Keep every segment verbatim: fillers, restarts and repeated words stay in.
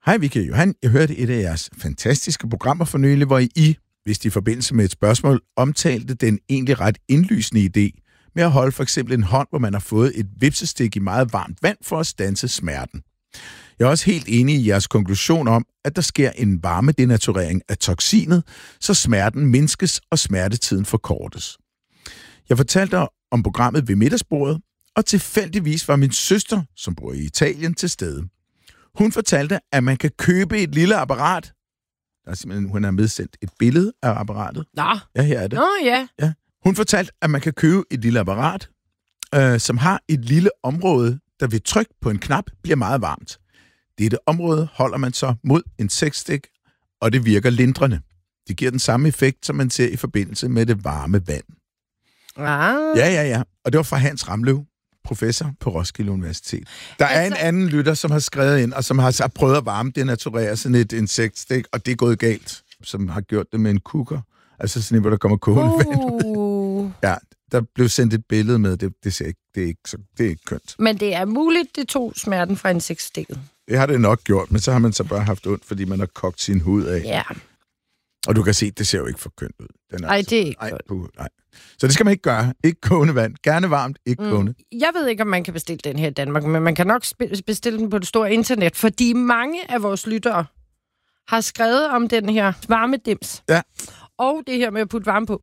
Hej, Vicky og Johan. Jeg hørte et af jeres fantastiske programmer for nylig, hvor I, hvis i forbindelse med et spørgsmål, omtalte den egentlig ret indlysende idé med at holde for eksempel en hånd, hvor man har fået et vipsestik i meget varmt vand for at standse smerten. Jeg er også helt enig i jeres konklusion om, at der sker en varmedenaturering af toksinet, så smerten mindskes og smertetiden forkortes. Jeg fortalte om programmet ved middagsbordet, og tilfældigvis var min søster, som bor i Italien, til stede. Hun fortalte, at man kan købe et lille apparat. Der er simpelthen, hun har medsendt et billede af apparatet. Nå. Ja, her er det. Nå, ja. ja. Hun fortalte, at man kan købe et lille apparat, øh, som har et lille område, der ved tryk på en knap bliver meget varmt. Dette område holder man så mod en sexstik, og det virker lindrende. Det giver den samme effekt, som man ser i forbindelse med det varme vand. Ah. Ja, ja, ja. Og det var fra Hans Ramløv, professor på Roskilde Universitet. Der er altså en anden lytter, som har skrevet ind, og som har prøvet at varme denaturere sådan et insektstik, og det er gået galt, som har gjort det med en kukker. Altså sådan en, hvor der kommer kogende uh. vand ud. Ja, der blev sendt et billede med, det, det, ser ikke, det, er ikke, så, det er ikke kønt. Men det er muligt, det tog smerten fra insektstikket. Det har det nok gjort, men så har man så bare haft ondt, fordi man har kogt sin hud af. Ja. Og du kan se, det ser jo ikke for kønt ud. Nej, altså, det er ikke ej, på, nej. Så det skal man ikke gøre. Ikke kogende vand. Gerne varmt, ikke mm. kogende. Jeg ved ikke, om man kan bestille den her i Danmark, men man kan nok bestille den på det store internet, fordi mange af vores lyttere har skrevet om den her varmedims. Ja. Og det her med at putte varme på.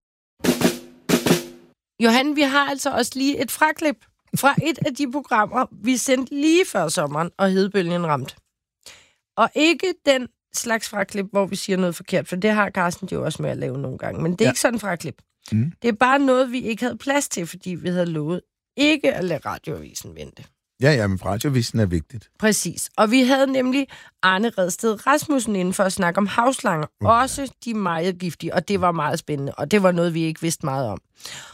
Johan, vi har altså også lige et fraklip fra et af de programmer, vi sendte lige før sommeren, og hedebølgen ramt. Og ikke den slags fraklip, hvor vi siger noget forkert, for det har Carsten jo også med at lave nogle gange. Men det er ja. ikke sådan en fraklip. Mm. Det er bare noget, vi ikke havde plads til, fordi vi havde lovet ikke at lade radioavisen vente. Ja, ja, men radioavisen er vigtigt. Præcis. Og vi havde nemlig Arne Redsted Rasmussen inden for at snakke om havslanger. Mm. Også de meget giftige, og det var meget spændende. Og det var noget, vi ikke vidste meget om.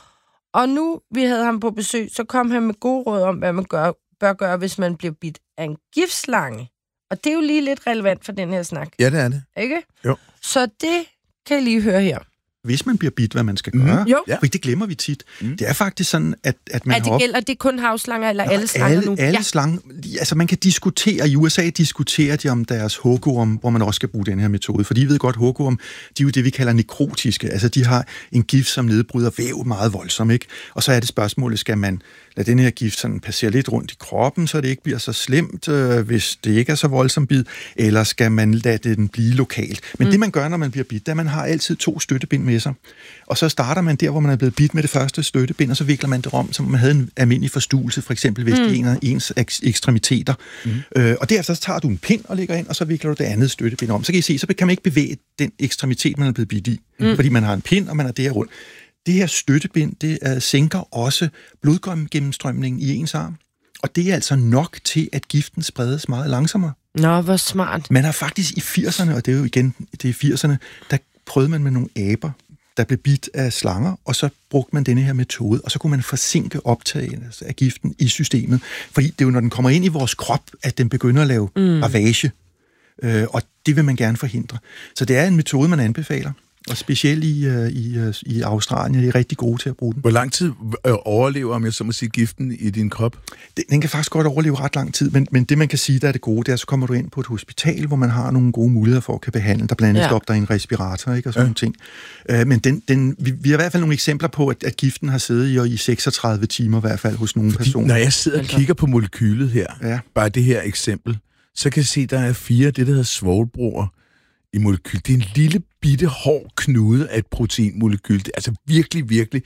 Og nu vi havde ham på besøg, så kom han med gode råd om, hvad man gør, bør gøre, hvis man bliver bidt af en giftslange. Og det er jo lige lidt relevant for den her snak. Ja, det er det. Ikke? Jo. Så det kan I lige høre her. Hvis man bliver bidt, hvad man skal gøre. Mm. Jo. For det glemmer vi tit. Mm. Det er faktisk sådan, at, at man at det har... gælder det kun havslanger, eller Nå, alle slanger alle, nu? Alle ja. slanger. Altså, man kan diskutere. I U S A diskuterer de om deres hugorm, hvor man også skal bruge den her metode. For de ved godt, hugorm, de er jo det, vi kalder nekrotiske. Altså, de har en gift, som nedbryder væv meget voldsomt, ikke? Og så er det spørgsmålet, skal man lade den her gift sådan passere lidt rundt i kroppen, så det ikke bliver så slemt, øh, hvis det ikke er så voldsomt bid, eller skal man lade den blive lokalt? Men mm. det, man gør, når man bliver bidt, det er, man har altid to støttebind med sig. Og så starter man der, hvor man er blevet bidt med det første støttebind, og så vikler man det om, som man havde en almindelig forstuelse, for eksempel hvis mm. det er ens ekstremiteter. Mm. Øh, og derefter så tager du en pind og lægger ind, og så vikler du det andet støttebind om. Så kan I se, så kan man ikke bevæge den ekstremitet, man er blevet bidt i, mm. fordi man har en pind, og man er der rundt. Det her støttebind, det uh, sænker også blodgennemstrømningen i ens arm. Og det er altså nok til, at giften spredes meget langsommere. Nå, hvor smart. Man har faktisk i firserne, og det er jo igen, det er i firserne, der prøvede man med nogle aber, der blev bidt af slanger, og så brugte man denne her metode, og så kunne man forsinke optagelsen af giften i systemet. Fordi det er jo, når den kommer ind i vores krop, at den begynder at lave mm. ravage, øh, og det vil man gerne forhindre. Så det er en metode, man anbefaler. Og specielt i, uh, i, uh, i Australien er de rigtig gode til at bruge den. Hvor lang tid overlever, om jeg så må sige, giften i din krop? Den, den kan faktisk godt overleve ret lang tid, men, men det man kan sige, der er det gode, det er, så kommer du ind på et hospital, hvor man har nogle gode muligheder for at kan behandle. Der blandt andet ja. stoppe dig i en respirator, ikke, og sådan ja. nogle ting. Uh, men den, den, vi, vi har i hvert fald nogle eksempler på, at, at giften har siddet i, i seksogtredive timer i hvert fald hos nogle Fordi, personer. Når jeg sidder og kigger på molekylet her, ja. bare det her eksempel, så kan jeg se, at der er fire, det der hedder svovlbroer i molekyl. Det er en lille bitte hård knude af et proteinmolekyl. Det er altså virkelig, virkelig...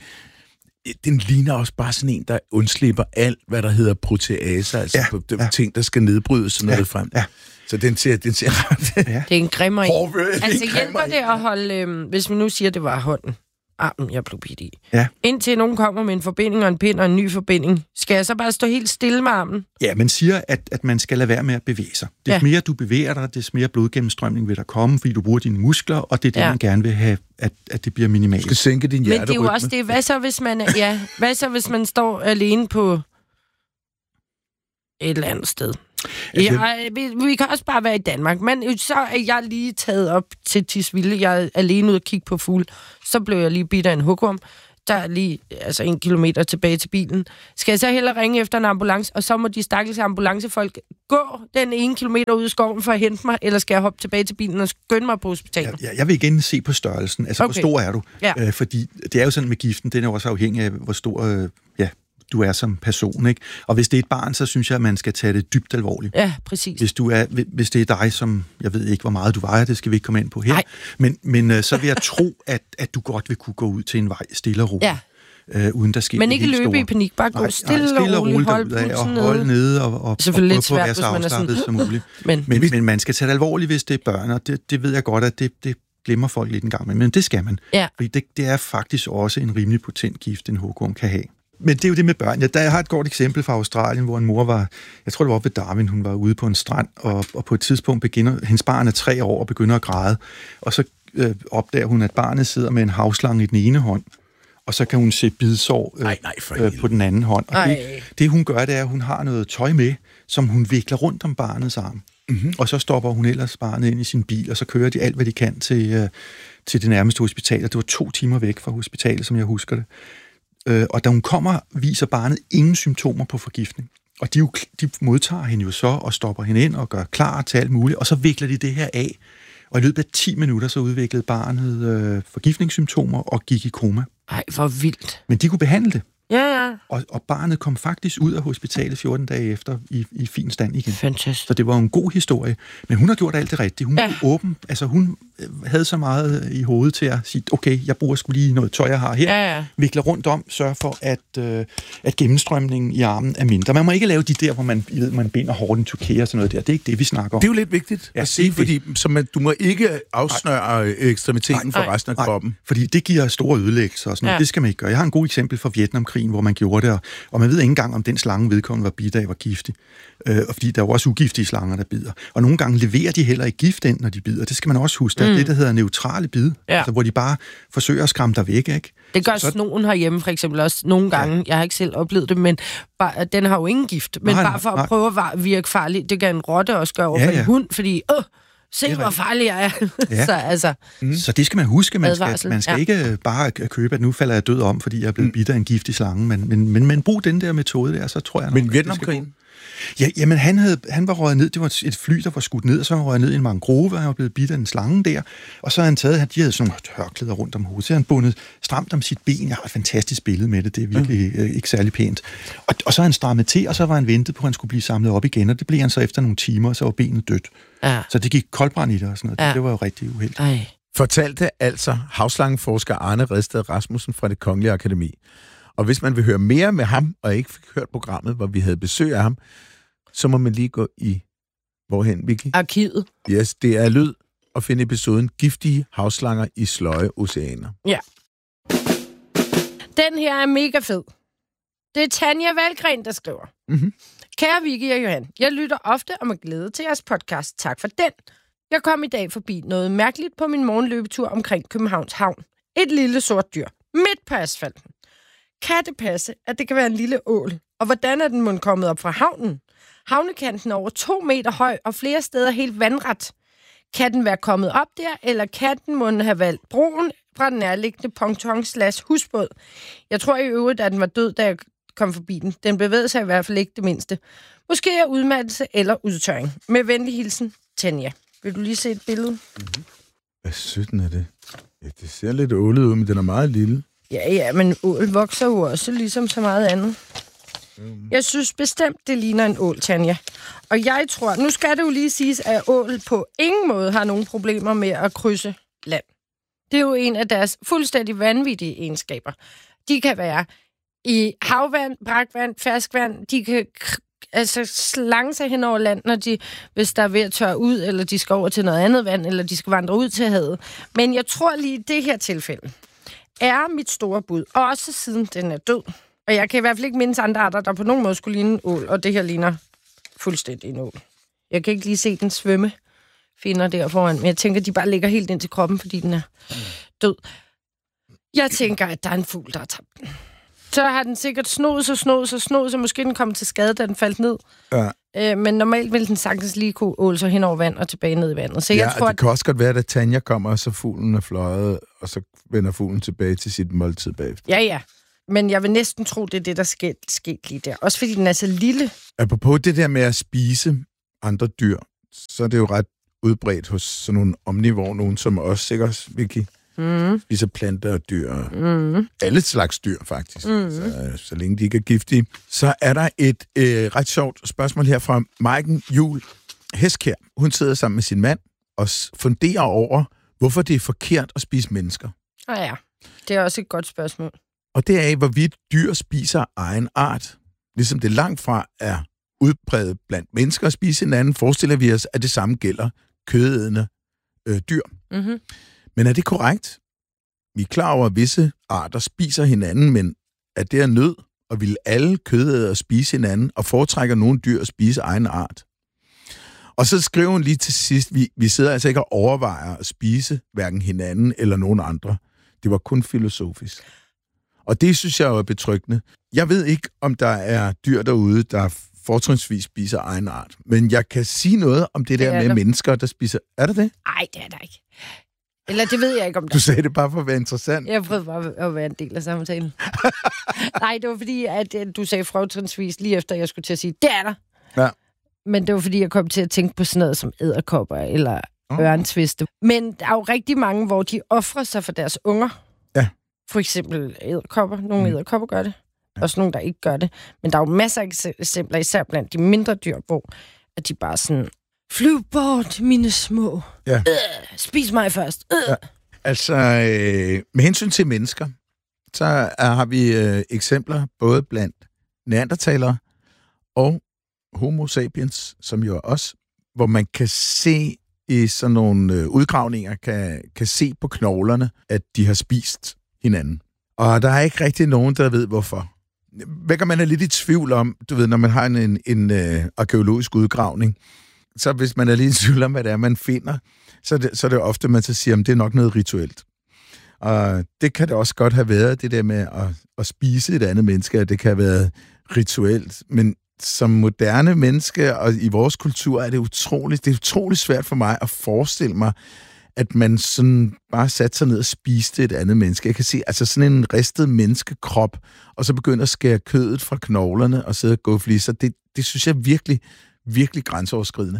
Den ligner også bare sådan en, der undslipper alt, hvad der hedder proteaser, altså ja, de ja. ting, der skal nedbrydes sådan noget ja, frem. Ja. Så den ser, den ser ret... Ja. Det er en grimmer i. Hård, altså hjælper det at holde... Øh, hvis vi nu siger, det var hånden, armen, jeg blev bidt i. Ja. Indtil nogen kommer med en forbinding og en pind og en ny forbinding, skal jeg så bare stå helt stille med armen? Ja, man siger, at, at man skal lade være med at bevæge sig. Des ja. mere du bevæger dig, des mere blodgennemstrømning vil der komme, fordi du bruger dine muskler, og det er det, ja. man gerne vil have, at, at det bliver minimalt. Du skal sænke din hjerterytme. Men det er jo også det. Hvad så, hvis man, ja, hvad så, hvis man står alene på et eller andet sted? Ja, vi, vi kan også bare være i Danmark, men så er jeg lige taget op til Tisvilde. Jeg er alene ude og kigge på fugle. Så blev jeg lige bidt af en hugorm. der er lige altså en kilometer tilbage til bilen. Skal jeg så hellere ringe efter en ambulance, og så må de stakkels ambulancefolk gå den ene kilometer ud i skoven for at hente mig, eller skal jeg hoppe tilbage til bilen og skynde mig på hospitalet? Ja, jeg vil igen se på størrelsen. Altså, okay. Hvor stor er du? Ja. Øh, fordi det er jo sådan med giften, den er også afhængig af, hvor stor øh, ja, du er som person, ikke? Og hvis det er et barn, så synes jeg, at man skal tage det dybt alvorligt. Ja, præcis. Hvis, du er, hvis det er dig, som, jeg ved ikke, hvor meget du vejer, det skal vi ikke komme ind på her. Nej. Men, men øh, så vil jeg tro, at, at du godt vil kunne gå ud til en vej stille og roligt. Ja. Øh, uden der sker men ikke løbe store... i panik, bare gå nej, stille, nej, stille og roligt, hold pulsen og holde nede og, og, og prøve på at være så afslappet som muligt. men, men, men man skal tage det alvorligt, hvis det er børn, og det, det ved jeg godt, at det, det glemmer folk lidt en gang med, men det skal man. Ja. Fordi det, det er faktisk også en rimelig potent gift, en hugorm kan have. Men det er jo det med børn. Jeg, der, jeg har et godt eksempel fra Australien, hvor en mor var, jeg tror det var ved Darwin, hun var ude på en strand, og, og på et tidspunkt begynder, hendes barn er tre år og begynder at græde, og så øh, opdager hun, at barnet sidder med en havslange i den ene hånd, og så kan hun se bidsår øh, nej, nej, øh, på den anden hånd. Og det, det hun gør, det er, at hun har noget tøj med, som hun vikler rundt om barnets arm. Mm-hmm. Og så stopper hun ellers barnet ind i sin bil, og så kører de alt, hvad de kan til, øh, til det nærmeste hospital. Og det var to timer væk fra hospitalet, som jeg husker det. Øh, og da hun kommer, viser barnet ingen symptomer på forgiftning. Og de, jo, de modtager hende jo så og stopper hende ind og gør klar til alt muligt, og så vikler de det her af. Og i løbet af ti minutter, så udviklede barnet øh, forgiftningssymptomer og gik i koma. Ej, hvor vildt. Men de kunne behandle det. Ja, ja. Og, og barnet kom faktisk ud af hospitalet fjorten dage efter i, i fin stand igen. Fantastisk. Så det var en god historie. Men hun har gjort alt det rigtige. Hun ja. var åben. Altså hun havde så meget i hovedet til at sige, okay, jeg bruger sgu lige noget tøj, jeg har her. Ja, ja. Vikler rundt om, sørger for, at, øh, at gennemstrømningen i armen er mindre. Man må ikke lave de der, hvor man, ved, man binder hårdt en tourniquet og sådan noget der. Det er ikke det, vi snakker om. Det er jo lidt vigtigt ja, at sige, fordi så man, du må ikke afsnøre nej. ekstremiteten for nej. resten af nej. kroppen. Fordi det giver store ødelæggelser og sådan noget. Ja. Det skal man ikke gøre. Jeg har en god eksempel fra Vietnamkrigen, hvor man gjorde det, og, og man ved ikke engang, om den slange vedkommende var bidt af var giftig. Øh, og fordi der er jo også ugiftige slanger, der bider. Og nogle gange leverer de heller ikke gift ind, når de bider. Det skal man også huske. Der er mm. det, der hedder neutrale bid, ja. altså, hvor de bare forsøger at skræmme dig væk, ikke? Det gør så snogen herhjemme for eksempel også nogle gange. Ja. Jeg har ikke selv oplevet det, men bare, den har jo ingen gift. Men nej, bare for nej. at prøve at virke farlig, det kan en rotte også gøre over ja, ja. en hund, fordi åh, se hvor farlig jeg er. Ja. så, altså, mm. så det skal man huske. Man skal, man skal ja. ikke bare købe, at nu falder jeg død om, fordi jeg er blevet mm. bidt af en giftig slange. Men, men, men, men brug den der metode der, så tror jeg nok, men Vietnamkrigen? Ja, jamen han, havde, han var røget ned, det var et fly, der var skudt ned, og så var han røget ned i en mangrove, han var blevet bidt af en slange der, og så havde han taget, de havde sådan nogle tørklæder rundt om hovedet, så havde han bundet stramt om sit ben. Jeg har et fantastisk billede med det, det er virkelig mm. øh, ikke særlig pænt. Og, og så havde han strammet til, og så var han ventet på, at han skulle blive samlet op igen, og det blev han så efter nogle timer, og så var benet dødt. Ja. Så det gik koldbrand i det og sådan noget. Ja. Det, det var jo rigtig uheldigt. Ej. Fortalte altså havslangeforsker Arne Redsted Rasmussen fra Det Kongelige Akademi. Og hvis man vil høre mere med ham, og ikke fik hørt programmet, hvor vi havde besøg af ham, så må man lige gå i... Hvorhen, Vicky? Arkivet. Yes, det er lyd at finde episoden Giftige havslanger i sløje oceaner. Ja. Den her er mega fed. Det er Tanja Valgren, der skriver. Mm-hmm. Kære Vicky og Johan, jeg lytter ofte og med glæde til jeres podcast. Tak for den. Jeg kom i dag forbi noget mærkeligt på min morgenløbetur omkring Københavns Havn. Et lille sort dyr. Midt på asfalten. Kan det passe, at det kan være en lille ål? Og hvordan er den mund kommet op fra havnen? Havnekanten er over to meter høj og flere steder helt vandret. Kan den være kommet op der, eller kan den mund have valgt broen fra den nærliggende ponton slash husbåd? Jeg tror i øvrigt, at den var død, da jeg kom forbi den. Den bevægede sig i hvert fald ikke det mindste. Måske er udmattelse eller udtørring. Med venlig hilsen, Tanja. Vil du lige se et billede? Mm-hmm. Hvad sytten er det? Ja, det ser lidt ålet ud, men den er meget lille. Ja, ja, men ål vokser jo også ligesom så meget andet. Mm. Jeg synes bestemt, det ligner en ål, Tanja. Og jeg tror, nu skal det jo lige siges, at ål på ingen måde har nogen problemer med at krydse land. Det er jo en af deres fuldstændig vanvittige egenskaber. De kan være i havvand, brakvand, ferskvand. De kan altså slange sig hen over land, når de, hvis der er ved at tørre ud, eller de skal over til noget andet vand, eller de skal vandre ud til havet. Men jeg tror lige, i det her tilfælde er mit store bud, også siden den er død. Og jeg kan i hvert fald ikke mindes andre arter, der på nogen måde skulle ligne en ål, og det her ligner fuldstændig en ål. Jeg kan ikke lige se den svømme finder der foran, men jeg tænker, de bare ligger helt ind til kroppen, fordi den er død. Jeg tænker, at der er en fugl, der har tabt den. Så har den sikkert snoet sig, snoet sig, snoet sig. Måske den kom til skade, da den faldt ned. Ja. Øh, men normalt vil den sagtens lige kunne åle sig hen over vand og tilbage ned i vandet. Så ja, jeg tror, det kan også godt være, at Tanja kommer, og så fuglen er fløjet, og så vender fuglen tilbage til sit måltid bagefter. Ja, ja. Men jeg vil næsten tro, det er det, der skete, skete lige der. Også fordi den er så lille. Apropos det der med at spise andre dyr, så er det jo ret udbredt hos sådan nogle omnivore, nogen som også sikkert, Vicky, mm. spiser planter og dyr. Mm. Alle slags dyr, faktisk. Mm. Så, så længe de ikke er giftige. Så er der et øh, ret sjovt spørgsmål her fra Maiken Juhl Heskær. Hun sidder sammen med sin mand og funderer over, hvorfor det er forkert at spise mennesker. Ah ja, det er også et godt spørgsmål. Og det er, hvorvidt dyr spiser egen art. Ligesom det langt fra er udbredt blandt mennesker at spise hinanden, forestiller vi os, at det samme gælder kødædende øh, dyr. Mm-hmm. Men er det korrekt? Vi er klar over, at visse arter spiser hinanden, men er det er nød, og vil alle kødædere spise hinanden, og foretrækker nogle dyr at spise egen art? Og så skriver hun lige til sidst, vi, vi sidder altså ikke og overvejer at spise hverken hinanden eller nogen andre. Det var kun filosofisk. Og det synes jeg jo er betryggende. Jeg ved ikke, om der er dyr derude, der fortrinsvis spiser egen art. Men jeg kan sige noget om det der det med der. mennesker, der spiser... Er det det? Nej, det er der ikke. Eller det ved jeg ikke, om der. Du sagde det bare for at være interessant. Jeg prøvede bare at være en del af samtalen. Nej, det var fordi, at du sagde fortrinsvis lige efter, jeg skulle til at sige, det er der. Ja. Men det var fordi, jeg kom til at tænke på sådan noget som edderkopper eller oh. ørntviste. Men der er jo rigtig mange, hvor de offrer sig for deres unger. Ja. For eksempel edderkopper. Nogle mm. edderkopper gør det. Ja. Også nogle, der ikke gør det. Men der er jo masser af eksempler, især blandt de mindre dyr, hvor at de bare sådan, flyv bort, mine små. Ja. Øh, spis mig først. Øh. Ja. Altså, øh, med hensyn til mennesker, så er, har vi øh, eksempler både blandt neandertalere og homo sapiens, som jo er os, hvor man kan se i sådan nogle øh, udgravninger, kan, kan se på knoglerne, at de har spist hinanden. Og der er ikke rigtig nogen, der ved hvorfor. Vækker man er lidt i tvivl om, du ved, når man har en, en, en øh, arkeologisk udgravning, så hvis man er lidt i tvivl om, hvad det er, man finder, så er det, så er det ofte, man så siger, at det er nok noget rituelt. Og det kan det også godt have været, det der med at, at spise et andet menneske, at det kan have været rituelt. Men som moderne menneske og i vores kultur er det utroligt, det er utroligt svært for mig at forestille mig, at man sådan bare satte sig ned og spiste et andet menneske. Jeg kan se, altså sådan en ristet menneskekrop, og så begynder at skære kødet fra knoglerne og sidde og gå fliser. Det, det synes jeg virkelig, virkelig grænseoverskridende.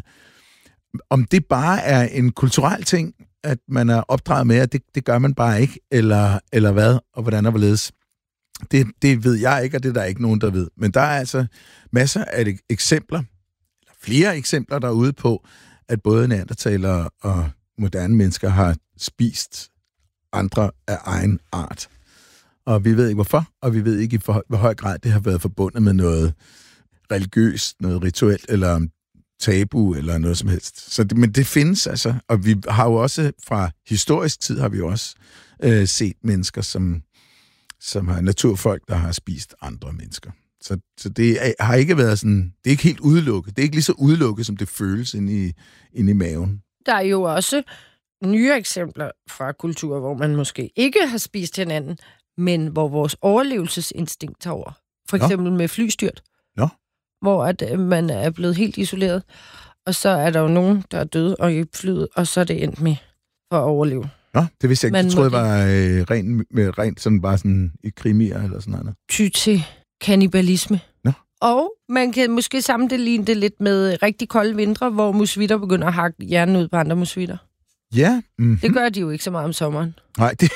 Om det bare er en kulturel ting, at man er opdraget med, at det, det gør man bare ikke, eller, eller hvad, og hvordan og hvorledes. Det, det ved jeg ikke, og det er der ikke nogen, der ved. Men der er altså masser af eksempler, eller flere eksempler derude på, at både neandertalere og moderne mennesker har spist andre af egen art. Og vi ved ikke hvorfor, og vi ved ikke i hvor, hvor høj grad det har været forbundet med noget religiøst, noget rituelt, eller tabu, eller noget som helst. Så det, men det findes altså, og vi har jo også fra historisk tid, har vi jo også øh, set mennesker, som, som har naturfolk, der har spist andre mennesker. Så, så det er, har ikke været sådan, det er ikke helt udelukket. Det er ikke lige så udelukket, som det føles inde i, inde i maven. Der er jo også nye eksempler fra kulturer, hvor man måske ikke har spist hinanden, men hvor vores overlevelsesinstinkt tager over. For eksempel Nå. med flystyrt. Nå. Hvor at man er blevet helt isoleret, og så er der jo nogen, der er døde og i flyet, og så er det endt med for at overleve. Nå, det vidste jeg ikke. Jeg troede, det var øh, rent, med, rent sådan bare sådan i krimier eller sådan noget. Ty til kannibalisme. Nå. Og man kan måske sammenligne det lidt med rigtig kolde vintre, hvor musvitter begynder at hakke hjernen ud på andre musvitter. Ja. Mm-hmm. Det gør de jo ikke så meget om sommeren. Nej, det...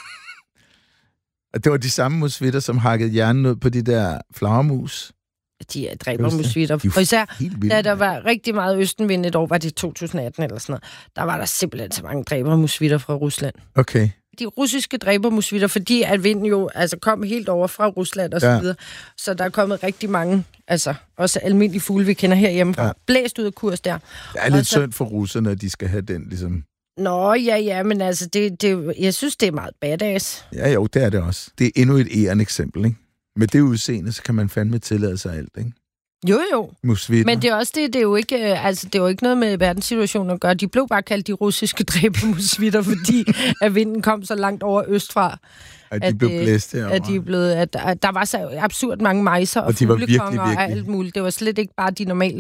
det var de samme musvitter, som hakkede hjernen ud på de der flagermus. De er dræber musvitter. Og især, da der var rigtig meget østenvind et år, var det to tusind atten eller sådan noget, der var der simpelthen så mange dræbermusvitter fra Rusland. Okay. De russiske dræbermusvitter, fordi at vinden jo altså kom helt over fra Rusland og så ja. videre. Så der er kommet rigtig mange, altså også almindelige fugle, vi kender herhjemme, ja. blæst ud af kurs der. Det er lidt så... synd for russerne, at de skal have den ligesom... Nå, ja, ja, men altså, det, det, jeg synes, det er meget badass. Ja, jo, det er det også. Det er endnu et ærende eksempel, ikke? Med det udseende, så kan man fandme tillade sig alt, ikke? Jo, jo. Musvitter. Men det er også det, det er jo ikke, altså, det er jo ikke noget med verdenssituationen at gøre. De blev bare kaldt de russiske dræbermusvitter, fordi at vinden kom så langt over østfra. At de at, blev blæst herovre. At de blev, at, at der var så absurd mange mejser og, og fuglekonger og alt muligt. Det var slet ikke bare de normale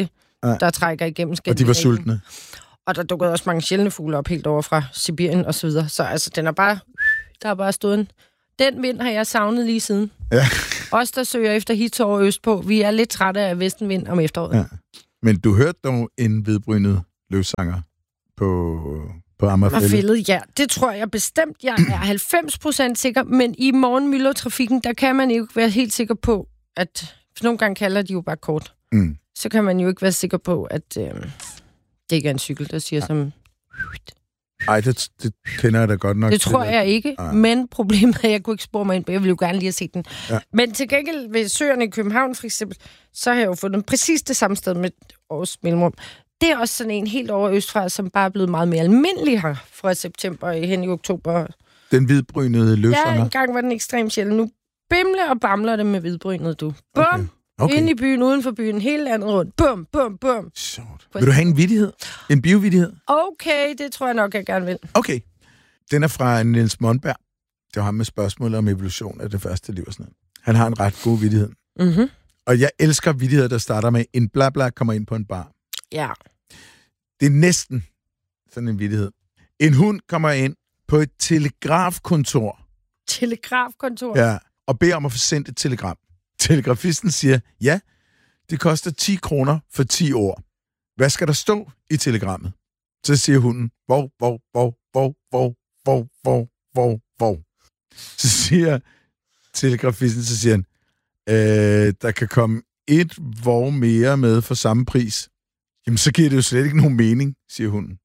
ja. der trækker igennem Skandinavien. Og de var sultne. Og der dukkede også mange sjældne fugle op helt over fra Sibirien og så videre. Så altså, den er bare... Der er bare stået en... Den vind har jeg savnet lige siden. Ja. Os, der søger efter hits over østpå, vi er lidt trætte af vestenvind om efteråret. Ja. Men du hørte dog en hvidbrynet løvsanger på, på Amagerfællet? Ja, det tror jeg bestemt. Jeg er halvfems procent sikker, men i morgenmyldertrafikken, der kan man ikke være helt sikker på, at... For nogle gange kalder de jo bare kort. Mm. Så kan man jo ikke være sikker på, at øh, det ikke er en cykel, der siger ja. som... Ej, det, det kender jeg da godt nok. Det tror jeg det. ikke, Ej. men problemet er, at jeg kunne ikke spore mig ind på. Jeg ville jo gerne lige have set den. Ja. Men til gengæld ved søerne i København, for eksempel, så har jeg jo fundet præcis det samme sted med års mellemrum. Det er også sådan en helt over østfra, som bare er blevet meget mere almindelig her fra september hen i oktober. Den hvidbrynede løvsanger? Ja, engang var den ekstremt sjældent. Nu bimler og bamler det med hvidbrynet, du. Bum! Okay. Okay. Inde i byen, uden for byen, hele landet rundt. Bum, bum, bum. Sjovt. Vil du have en vittighed? En biovidighed? Okay, det tror jeg nok, jeg gerne vil. Okay. Den er fra Niels Monberg. Det var ham med spørgsmålet om evolution af det første liv og sådan noget. Han har en ret god vittighed. Mm-hmm. Og jeg elsker vittigheder, der starter med, en bla bla kommer ind på en bar. Ja. Det er næsten sådan en vittighed. En hund kommer ind på et telegrafkontor. Telegrafkontor? Ja, og beder om at få sendt et telegram. Telegrafisten siger, ja, det koster ti kroner for ti ord. Hvad skal der stå i telegrammet? Så siger hunden, vov, vov, vov, vov, vov, vov, vov, vov, vov. Så siger telegrafisten, så siger han, øh, der kan komme et vov mere med for samme pris. Jamen, så giver det jo slet ikke nogen mening, siger hunden.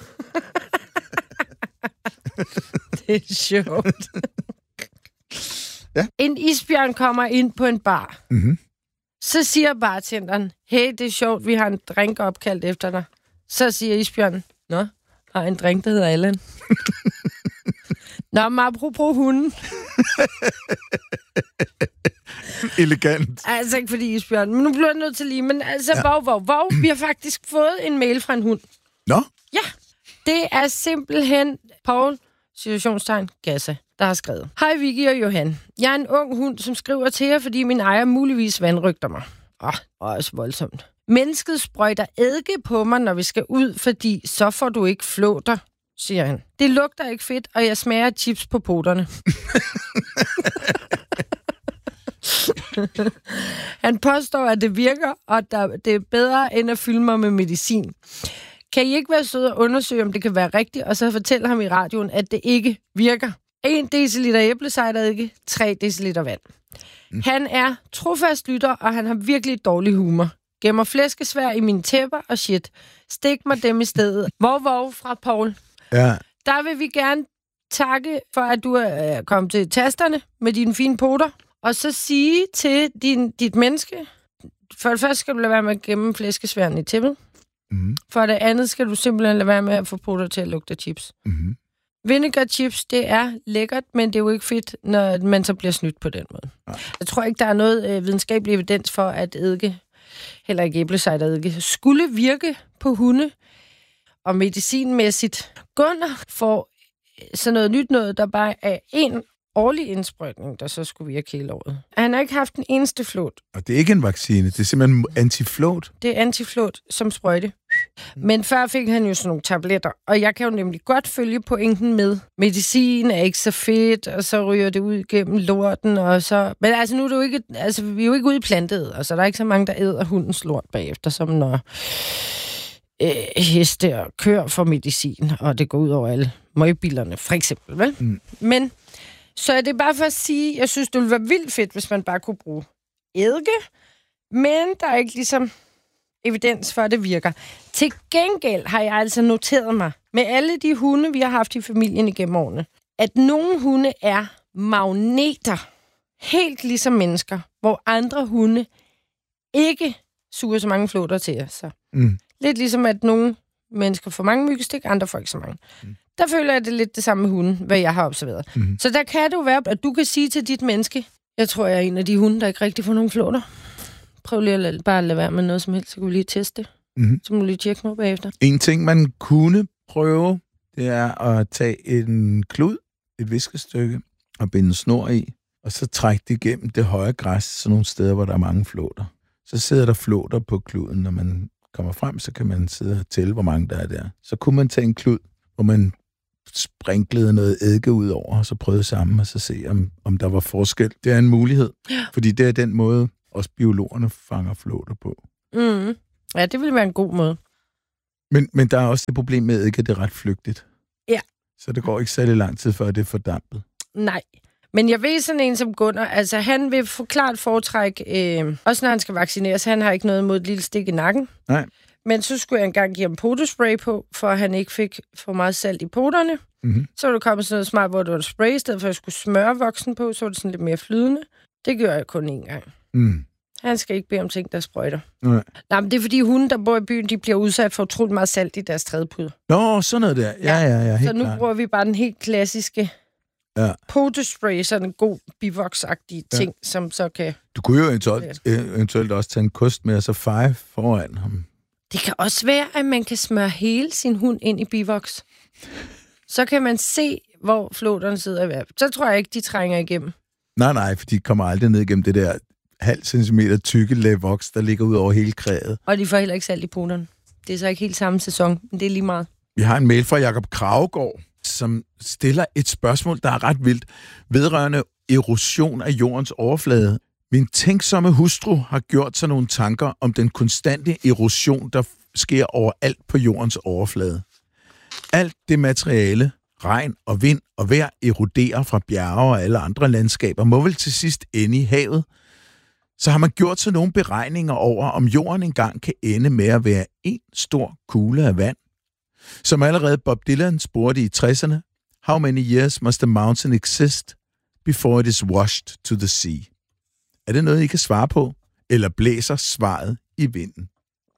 Det er sjovt. Ja. En isbjørn kommer ind på en bar. Mm-hmm. Så siger bartenderen, hey, det er sjovt, vi har en drink opkaldt efter dig. Så siger isbjørnen, nå, har en drink, der hedder Allan. Nå, men apropos hunden. Elegant. Altså ikke fordi isbjørn, men nu bliver jeg nødt til lige. Men altså, ja. vov, vov, vov. Vi har faktisk fået en mail fra en hund. Nå? Ja, det er simpelthen Paul, situationstegn, Gassa, der har skrevet. Hej Vicky og Johan. Jeg er en ung hund, som skriver til jer, fordi min ejer muligvis vanrygter mig. Åh, oh, også voldsomt. Mennesket sprøjter eddike på mig, når vi skal ud, fordi så får du ikke flåter, siger han. Det lugter ikke fedt, og jeg smager chips på poterne. Han påstår, at det virker, og at det er bedre end at fylde mig med medicin. Kan I ikke være søde og undersøge, om det kan være rigtigt, og så fortælle ham i radioen, at det ikke virker? en deciliter æblecidereddike, tre deciliter vand. Mm. Han er trofast lytter, og han har virkelig dårlig humor. Gemmer flæskesvær i mine tæpper og shit. Stik mig dem i stedet. Vov, vov fra Paul. Ja. Der vil vi gerne takke for, at du er kommet til tasterne med dine fine poter. Og så sige til din, dit menneske, for det første skal du lade være med at gemme flæskesværen i tæppet. Mm. For det andet skal du simpelthen lade være med at få poter til at lugte chips. Mm. Vinegar chips, det er lækkert, men det er jo ikke fedt, når man så bliver snydt på den måde. Ja. Jeg tror ikke, der er noget øh, videnskabelig evidens for, at eddike, heller ikke æblecidereddike, skulle virke på hunde. Og medicinmæssigt. Gunnar får sådan noget nyt noget, der bare er en årlig indsprøjtning, der så skulle virke hele året. Han har ikke haft den eneste flåt. Og det er ikke en vaccine, det er simpelthen antiflåt. Det er antiflåt som sprøjte. Men før fik han jo sådan nogle tabletter, og jeg kan jo nemlig godt følge pointen med. Medicin er ikke så fedt, og så ryger det ud gennem lorten, og så... Men altså, nu er det jo ikke... Altså, vi er jo ikke ude i plantet, og så der er ikke så mange, der æder hundens lort bagefter, som når øh, heste og køer for medicin, og det går ud over alle møgbilerne, for eksempel, vel? Mm. Men... Så er det bare for at sige, jeg synes, det ville være vildt fedt, hvis man bare kunne bruge eddike, men der er ikke ligesom evidens for, at det virker. Til gengæld har jeg altså noteret mig, med alle de hunde, vi har haft i familien igennem årene, at nogle hunde er magneter, helt ligesom mennesker, hvor andre hunde ikke suger så mange flåter til sig. Mm. Lidt ligesom, at nogle mennesker får mange myggestik, andre får ikke så mange. Mm. Der føler jeg, det er lidt det samme med hunden, hvad jeg har observeret. Mm-hmm. Så der kan det jo være, at du kan sige til dit menneske, jeg tror, jeg er en af de hunde, der ikke rigtig får nogen flåter. Prøv lige at lade, bare at lade være med noget som helst, så kan vi lige teste det. Mm-hmm. Så må du lige tjekke mig bagefter. En ting, man kunne prøve, det er at tage en klud, et viskestykke, og binde en snor i, og så trække det igennem det høje græs, sådan nogle steder, hvor der er mange flåter. Så sidder der flåter på kluden, når man kommer frem, så kan man sidde og tælle, hvor mange der er der. Så kunne man tage en klud, hvor man sprinklede noget eddike ud over, og så prøvede sammen og så se, om, om der var forskel. Det er en mulighed, ja. Fordi det er den måde, også biologerne fanger flåter på. Mm. Ja, det ville være en god måde. Men, men der er også det problem med eddike, at det er ret flygtigt. Ja. Så det går ikke særlig lang tid, før det er fordampet. Nej. Men jeg ved sådan en som Gunnar, altså han vil få klart foretræk, øh, også når han skal vaccineres, han har ikke noget imod et lille stik i nakken. Nej. Men så skulle jeg engang give ham potespray på, for at han ikke fik for meget salt i poterne. Mm-hmm. Så var det kommet sådan noget smart, hvor det var en spray, i stedet for at jeg skulle smøre voksen på, så var det sådan lidt mere flydende. Det gør jeg kun én gang. Mm. Han skal ikke bede om ting, der sprøjter. Nej. Nej, men det er fordi hunde, der bor i byen, de bliver udsat for utroligt meget salt i deres trædepuder. Nå, sådan noget der. Ja, ja, ja. Helt så nu klar. bruger vi bare den helt klassiske ja. potespray, sådan en god bivoksagtig ja. ting, som så kan... Du kunne jo eventuelt, eventuelt også tage en kost med og så feje foran ham. Det kan også være, at man kan smøre hele sin hund ind i bivoks. Så kan man se, hvor flåterne sidder i hver. Så tror jeg ikke, de trænger igennem. Nej, nej, for de kommer aldrig ned igennem det der halv centimeter tykke lag voks, der ligger ud over hele krædet. Og de får heller ikke salt i poterne. Det er så ikke helt samme sæson, men det er lige meget. Vi har en mail fra Jakob Kragegaard, som stiller et spørgsmål, der er ret vildt, vedrørende erosion af jordens overflade. Min tænksomme hustru har gjort sig nogle tanker om den konstante erosion, der sker overalt på jordens overflade. Alt det materiale, regn og vind og vejr eroderer fra bjerge og alle andre landskaber, må vel til sidst ende i havet. Så har man gjort sig nogle beregninger over, om jorden engang kan ende med at være en stor kugle af vand. Som allerede Bob Dylan spurgte i tresserne, how many years must a mountain exist before it is washed to the sea? Er det noget, I kan svare på? Eller blæser svaret i vinden?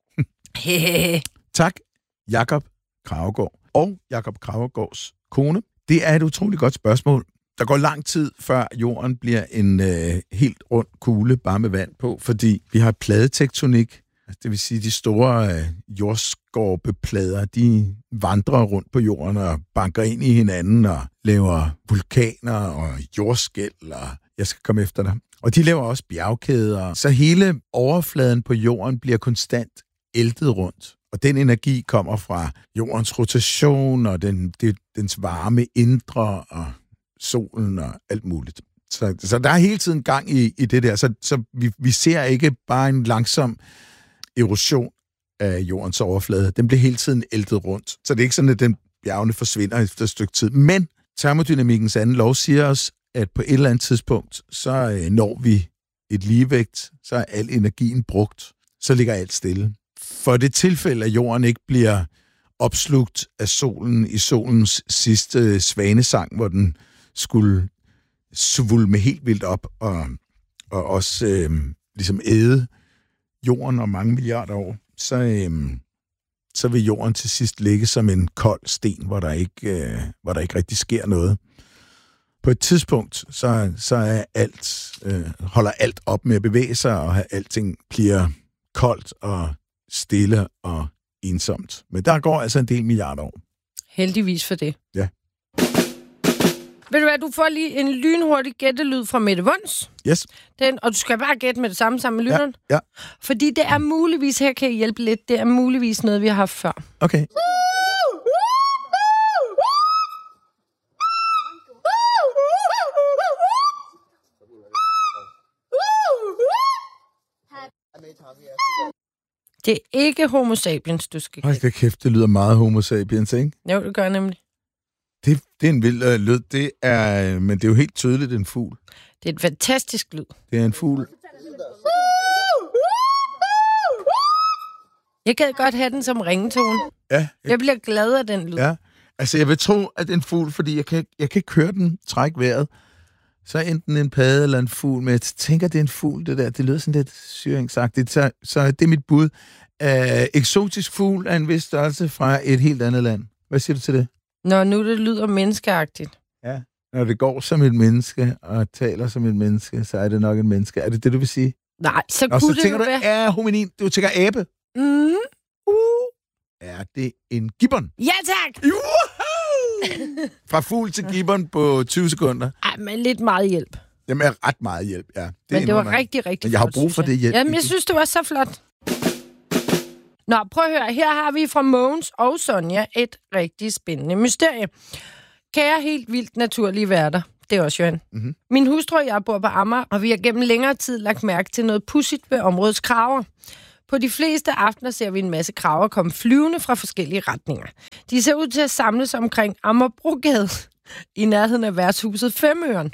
Tak, Jakob Kragegaard. Og Jakob Kragegaards kone. Det er et utroligt godt spørgsmål. Der går lang tid, før jorden bliver en øh, helt rund kugle, bare med vand på, fordi vi har pladetektonik. Det vil sige, de store øh, jordskorpeplader, de vandrer rundt på jorden og banker ind i hinanden og laver vulkaner og jordskælv, og jeg skal komme efter dig. Og de laver også bjergkæder. Så hele overfladen på jorden bliver konstant æltet rundt. Og den energi kommer fra jordens rotation og den, det, dens varme indre og solen og alt muligt. Så, så der er hele tiden gang i, i det der. Så, så vi, vi ser ikke bare en langsom erosion af jordens overflade. Den bliver hele tiden æltet rundt. Så det er ikke sådan, at den bjergene forsvinder efter et stykke tid. Men termodynamikkens anden lov siger os, at på et eller andet tidspunkt, så øh, når vi et ligevægt, så er al energien brugt. Så ligger alt stille. For det tilfælde, at jorden ikke bliver opslugt af solen i solens sidste svanesang, hvor den skulle svulme helt vildt op og, og også øh, ligesom æde jorden om mange milliarder år, så, øh, så vil jorden til sidst ligge som en kold sten, hvor der ikke, øh, hvor der ikke rigtig sker noget. På et tidspunkt, så, så er alt, øh, holder alt op med at bevæge sig, og alting bliver koldt og stille og ensomt. Men der går altså en del milliarder år. Heldigvis for det. Ja. Ved du hvad, du får lige en lynhurtig gættelyd fra Mette Wunds. Yes. Den, og du skal bare gætte med det samme sammen med lytteren. Ja, ja. Fordi det er muligvis, her kan I hjælpe lidt, det er muligvis noget, vi har haft før. Okay. Det er ikke homo sapiens, du skal gætte. Hold da kæft, det lyder meget homo sapiens, ikke? Jo, det gør nemlig. Det, det er en vild øh, lyd, det er, men det er jo helt tydeligt en fugl. Det er et fantastisk lyd. Det er en fugl. Jeg gad godt have den som ringetone. Ja. Jeg, jeg bliver glad af den lyd. Ja, altså jeg vil tro, at det er en fugl, fordi jeg kan, jeg kan ikke høre den trække vejret. Så enten en padde eller en fugl, men jeg tænker, det er en fugl, det der. Det lyder sådan lidt syringsagtigt. Så, så det er mit bud. Uh, eksotisk fugl er en vis størrelse fra et helt andet land. Hvad siger du til det? Nå, nu det lyder menneskeagtigt. Ja, når det går som et menneske og taler som et menneske, så er det nok en menneske. Er det det, du vil sige? Nej, så Nå, kunne så det tænker jo du, være... er hominin. Du tænker abe. Mm. Uh. Er det en gibbon? Ja, tak! Fra fugl til gibbon på tyve sekunder. Ej, men lidt meget hjælp. Jamen, er ret meget hjælp, ja. Det men det var rigtig, rigtig men jeg har flot, brug for det hjælp. Jamen, jeg synes, det var så flot. Nå, prøv at høre. Her har vi fra Mogens og Sonja et rigtig spændende mysterie. Kære helt vildt naturlige værter. Det er også Jørgen. Mm-hmm. Min hustru og jeg bor på Amager, og vi har gennem længere tid lagt mærke til noget pudsigt ved områdets kraver. På de fleste aftener ser vi en masse kraver komme flyvende fra forskellige retninger. De ser ud til at samles omkring Amagerbrogade i nærheden af værtshuset Femøren.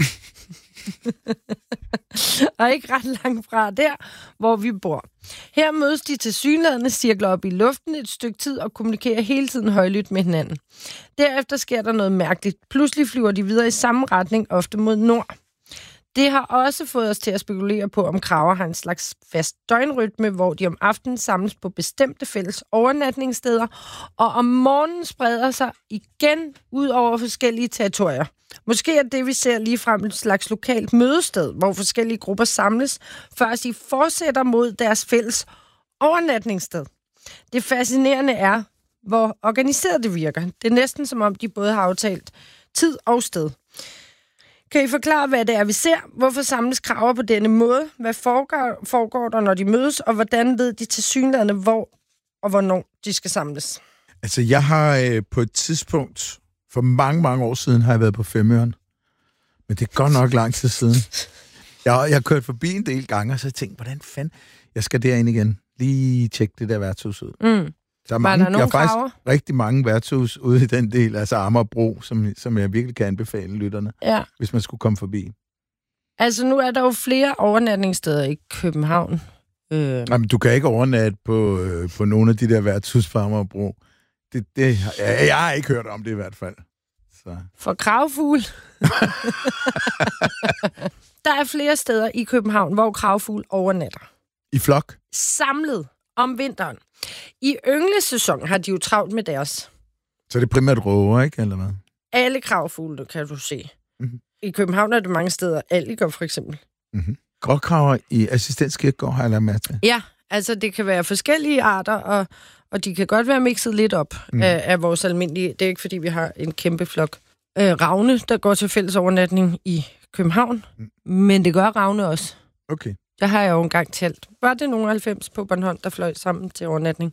Og ikke ret langt fra der, hvor vi bor. Her mødes de tilsyneladende, cirkler op i luften et stykke tid og kommunikerer hele tiden højlydt med hinanden. Derefter sker der noget mærkeligt. Pludselig flyver de videre i samme retning, ofte mod nord. Det har også fået os til at spekulere på, om kraver har en slags fast døgnrytme, hvor de om aftenen samles på bestemte fælles overnatningssteder, og om morgenen spreder sig igen ud over forskellige territorier. Måske er det, vi ser lige frem et slags lokalt mødested, hvor forskellige grupper samles, før de fortsætter mod deres fælles overnatningssted. Det fascinerende er, hvor organiseret det virker. Det er næsten som om, de både har aftalt tid og sted. Kan I forklare, hvad det er, vi ser? Hvorfor samles kraver på denne måde? Hvad foregår, foregår der, når de mødes? Og hvordan ved de tilsyneladende, hvor og hvornår de skal samles? Altså, jeg har øh, på et tidspunkt, for mange, mange år siden, har jeg været på Femøren. Men det er godt nok lang tid siden. Jeg, jeg har kørt forbi en del gange, og så tænkte jeg, hvordan fanden? Jeg skal derind igen. Lige tjekke det der værtshus ud. Mm. Der er, mange, der der er faktisk kraver? rigtig mange værtshus ude i den del, altså Amagerbro, som, som jeg virkelig kan anbefale lytterne, ja. Hvis man skulle komme forbi. Altså, nu er der jo flere overnatningssteder i København. Øh. Jamen, du kan ikke overnatte på, øh, på nogle af de der værtshus på Amagerbro. Det, det, jeg, jeg har ikke hørt om det i hvert fald. Så. For kravfugl. Der er flere steder i København, hvor kravfugl overnatter. I flok? Samlet om vinteren. I ynglesæson har de jo travlt med deres. Så det er primært råger, ikke? Eller hvad? Alle kravfugle, kan du se. Mm-hmm. I København er det mange steder. Alliger for eksempel. Mm-hmm. Gråkraver i Assistenskirkegård har jeg lagt mærke til. Ja, altså det kan være forskellige arter, og, og de kan godt være mixet lidt op mm. af, af vores almindelige. Det er ikke, fordi vi har en kæmpe flok øh, ravne, der går til fælles overnatning i København. Mm. Men det gør ravne også. Okay. Der har jeg jo engang talt. Var det nogle halvfems på Bornholm, der fløj sammen til overnatning?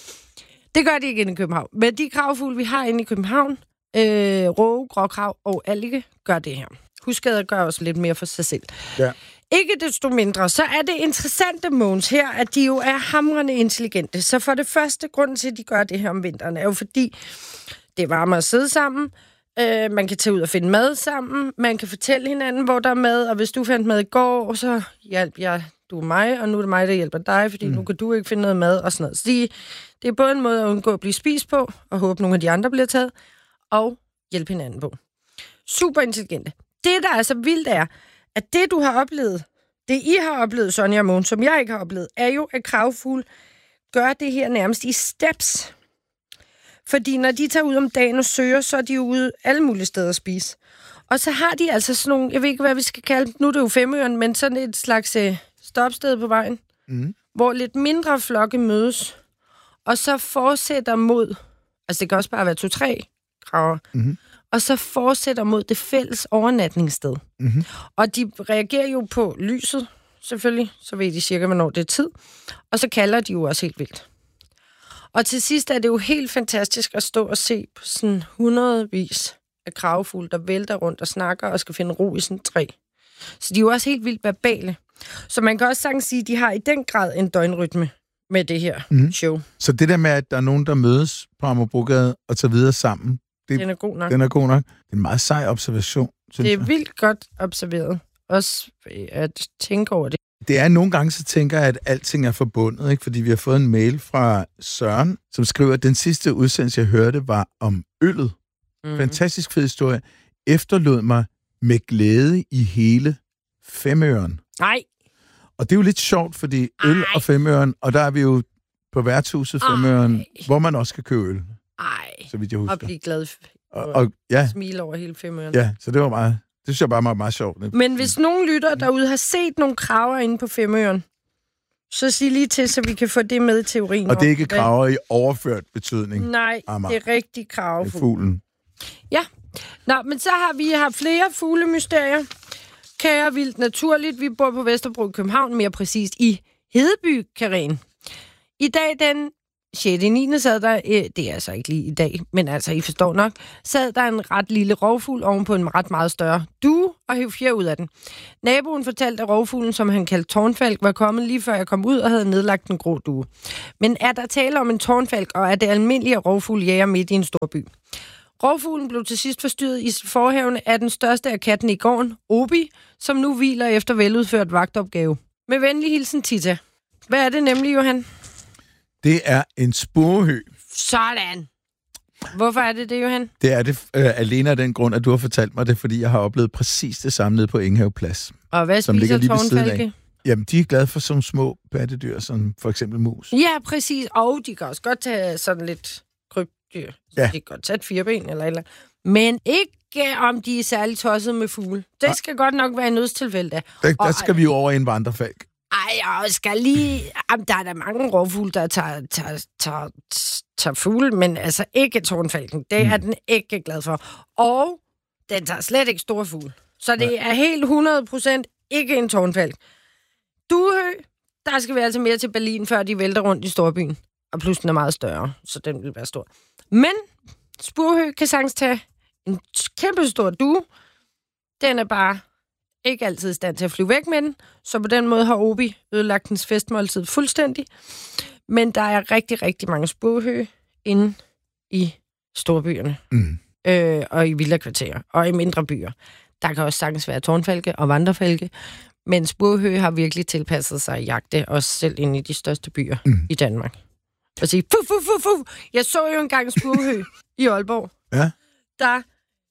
Det gør de ikke inde i København. Men de kravfugle, vi har inde i København, øh, råge, gråkrav og allige, gør det her. Husk at gøre også lidt mere for sig selv. Ja. Ikke desto mindre, så er det interessante, Mogens, her, at de jo er hamrende intelligente. Så for det første, grunden til, at de gør det her om vinteren, er jo fordi, det er varmere at sidde sammen. Øh, man kan tage ud og finde mad sammen. Man kan fortælle hinanden, hvor der er mad. Og hvis du fandt mad i går, så hjælp jeg, du er mig, og nu er det mig, der hjælper dig, fordi mm. nu kan du ikke finde noget mad og sådan noget. Så de, det er både en måde at undgå at blive spist på, og håbe, nogle af de andre bliver taget, og hjælpe hinanden på. Super intelligente. Det, der er så vildt, er, at det, du har oplevet, det I har oplevet, Sonja og Mogens, som jeg ikke har oplevet, er jo, at kravfugle gør det her nærmest i steps. Fordi når de tager ud om dagen og søger, så er de jo ude alle mulige steder at spise. Og så har de altså sådan nogle, jeg ved ikke, hvad vi skal kalde dem, nu er det jo Femøren, men sådan et slags øh, stopsted på vejen, mm. hvor lidt mindre flokke mødes, og så fortsætter mod, altså det kan også bare være to-tre kraver, mm. og så fortsætter mod det fælles overnatningssted. Mm-hmm. Og de reagerer jo på lyset, selvfølgelig, så ved de cirka, hvornår det er tid, og så kalder de jo også helt vildt. Og til sidst er det jo helt fantastisk at stå og se på sådan hundredvis af kravfugle, der vælter rundt og snakker og skal finde ro i sådan et træ. Så de er jo også helt vildt verbale. Så man kan også sagtens sige, at de har i den grad en døgnrytme med det her mm. show. Så det der med, at der er nogen, der mødes på Amagerbrogade og tager videre sammen, det, den er god nok. Den er god nok. Det er en meget sej observation, synes Det er jeg. vildt godt observeret. Også at tænke over det. Det er nogle gange, så tænker jeg, at alting er forbundet, ikke? Fordi vi har fået en mail fra Søren, som skriver, at den sidste udsendelse, jeg hørte, var om øllet. Mm. Fantastisk fed historie. Efterlod mig med glæde i hele Femøren. Nej. Og det er jo lidt sjovt, fordi øl Ej. og Femøren, og der er vi jo på værtshuset Femøren, Ej. hvor man også kan købe øl. Ej. Så vidt jeg husker. Og blive glad og, og ja. smile over hele Femøren. Ja, så det var meget... Det synes jeg bare var meget sjovt. Men hvis nogen lytter derude har set nogle kraver inde på Femøren, så sig lige til, så vi kan få det med i teorien. Og det er ikke kraver i overført betydning? Nej, Amager. Det er rigtig kravefugl. Det er fuglen. Ja. Nå, men så har vi haft flere fuglemysterier. Kære vildt naturligt. Vi bor på Vesterbro i København, mere præcist i Hedeby, Karen. I dag den sjette niende sad der, øh, det er altså ikke lige i dag, men altså, I forstår nok, sad der en ret lille rovfugl oven på en ret meget større due og hæv fjer ud af den. Naboen fortalte, at rovfuglen, som han kaldte tårnfalk, var kommet lige før jeg kom ud og havde nedlagt en grå due. Men er der tale om en tårnfalk, og er det almindelige rovfugl jæger midt i en stor by? Rovfuglen blev til sidst forstyrret i forhavene af den største af katten i gården, Obi, som nu hviler efter veludført vagtopgave. Med venlig hilsen, Tita. Hvad er det nemlig, Johan? Det er en spurvehøg. Sådan. Hvorfor er det det, Johan? Det er det øh, alene af den grund, at du har fortalt mig det, fordi jeg har oplevet præcis det samme nede på Enghave-plads. Og hvad spiser tårnfalke? Jamen, de er glade for sådan små pattedyr, som for eksempel mus. Ja, præcis. Og de kan også godt tage sådan lidt krybdyr. Ja. De kan godt tage et fireben eller eller. Men ikke om de er særligt tosset med fugle. Det skal ja. godt nok være en nødstilfælde. Der, der og, skal vi jo over i en vandrefalk. Ej, jeg skal lige... Jamen, der er der mange rovfugle, der tager, tager, tager, tager fugle, men altså ikke tårnfalken. Det er mm. den ikke glad for. Og den tager slet ikke store fugle. Så det ja. er helt hundrede procent ikke en tårnfalk. Duehøg, der skal vi altså mere til Berlin, før de vælter rundt i storbyen. Og plus den er meget større, så den vil være stor. Men spurvehøg kan sagtens tage en kæmpe stor due. Den er bare ikke altid i stand til at flyve væk med den, så på den måde har Obi ødelagt dens festmåltid fuldstændig. Men der er rigtig, rigtig mange spurvehøge inde i storbyerne. Mm. Øh, og i villakvarterer, og i mindre byer. Der kan også sagtens være tårnfalke og vandrefalke, men spurvehøge har virkelig tilpasset sig at jagte, også selv inde i de største byer mm. i Danmark. Og sige, fu, fu, fu, fu. Jeg så jo engang spurvehøge i Aalborg, ja. der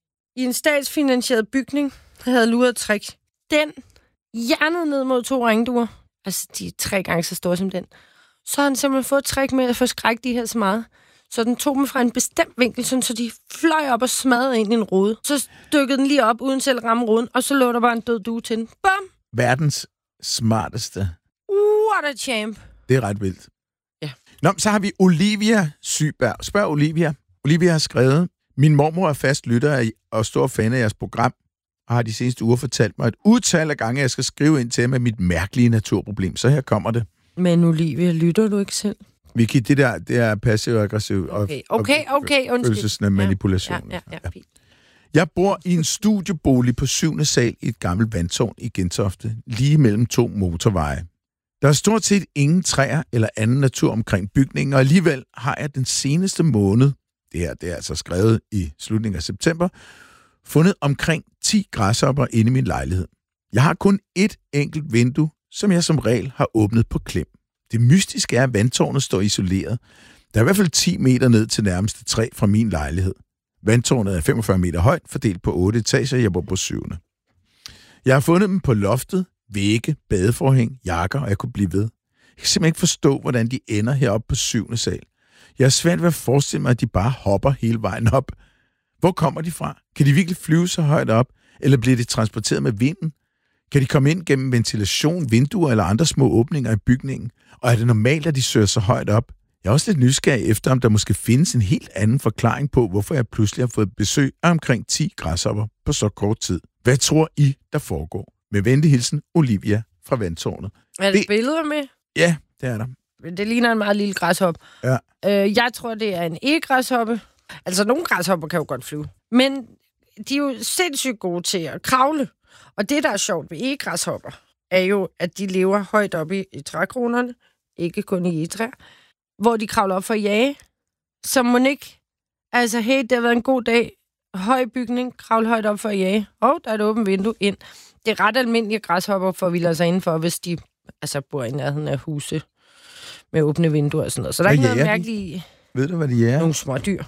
i en statsfinansieret bygning havde luret trick. Den hjernede ned mod to ringduer, altså de er tre gange så store som den. Så har han simpelthen fået trick med at få skræk de her så meget. Så den tog dem fra en bestemt vinkel, sådan, så de fløj op og smadrede ind i en rode. Så dykkede den lige op, uden selv at ramme roden, og så lå der bare en død due til den. Bum! Verdens smarteste. What a champ! Det er ret vildt. Ja. Nå, så har vi Olivia Syberg. Spørg Olivia. Olivia har skrevet, min mormor er fast lytter og stor fan af jeres program, og har de seneste uger fortalt mig et utal af gange, jeg skal skrive ind til med mit mærkelige naturproblem. Så her kommer det. Men Olivia, lytter du ikke selv? Vicky, det der, det er passiv-aggressiv og, okay, okay, okay, og følelsesne manipulation. Ja, ja, ja, ja. Jeg bor i en studiebolig på syvende sal i et gammelt vandtårn i Gentofte, lige mellem to motorveje. Der er stort set ingen træer eller anden natur omkring bygningen, og alligevel har jeg den seneste måned, det her det er altså skrevet i slutningen af september, fundet omkring ti græshopper inde i min lejlighed. Jeg har kun et enkelt vindue, som jeg som regel har åbnet på klem. Det mystiske er, at vandtårnet står isoleret. Der er i hvert fald ti meter ned til nærmeste træ fra min lejlighed. Vandtårnet er femogfyrre meter højt, fordelt på otte etager, jeg bor på syvende. Jeg har fundet dem på loftet, vægge, badeforhæng, jakker, og jeg kunne blive ved. Jeg kan simpelthen ikke forstå, hvordan de ender heroppe på syvende sal. Jeg er svært ved at forestille mig, at de bare hopper hele vejen op. Hvor kommer de fra? Kan de virkelig flyve så højt op? Eller bliver de transporteret med vinden? Kan de komme ind gennem ventilation, vinduer eller andre små åbninger i bygningen? Og er det normalt, at de søger så højt op? Jeg er også lidt nysgerrig efter, om der måske findes en helt anden forklaring på, hvorfor jeg pludselig har fået besøg af omkring ti græshopper på så kort tid. Hvad tror I, der foregår? Med venlig hilsen, Olivia fra Vandtårnet. Er der det... billeder med? Ja, det er der. Det ligner en meget lille græshop. Ja. Øh, jeg tror, det er en e-græshoppe. Altså, nogle græshopper kan jo godt flyve. Men de er jo sindssygt gode til at kravle. Og det, der er sjovt ved e-græshopper, er jo, at de lever højt oppe i, i trækronerne. Ikke kun i egetræer. Hvor de kravler op for at jage. Så må ikke... Altså, hey, det har været en god dag. Høj bygning, kravle højt op for at jage. Og der er et åbent vindue ind. Det er ret almindelige græshopper for at hvile sig indenfor, hvis de altså, bor i nærheden af huse med åbne vinduer og sådan noget. Så der er ikke noget mærkeligt. Ved du, hvad de er? Nogle smådyr.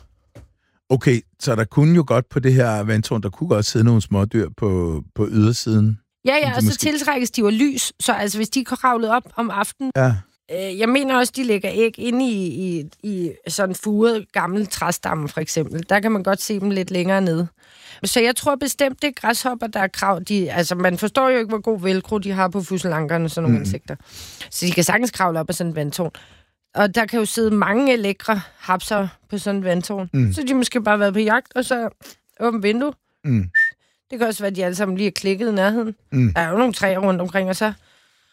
Okay, så der kunne jo godt på det her vandtårn, der kunne godt sidde nogle smådyr på, på ydersiden. Ja, ja, og så måske... tiltrækkes de jo lys. Så altså, hvis de er kravlet op om aftenen... Ja. Øh, jeg mener også, de lægger æg inde i, i, i sådan furet gammel træstamme, for eksempel. Der kan man godt se dem lidt længere nede. Så jeg tror bestemt, det er græshopper, der er krav. De, altså, man forstår jo ikke, hvor god velcro de har på fusselankerne, sådan nogle mm. insekter. Så de kan sagtens kravle op på sådan et vandtårn. Og der kan jo sidde mange lækre hapser på sådan et vandtårn. Mm. Så de måske bare været på jagt, og så åbent vindue. Mm. Det kan også være, at de alle sammen lige er klikket i nærheden. Mm. Der er jo nogle træer rundt omkring, og så...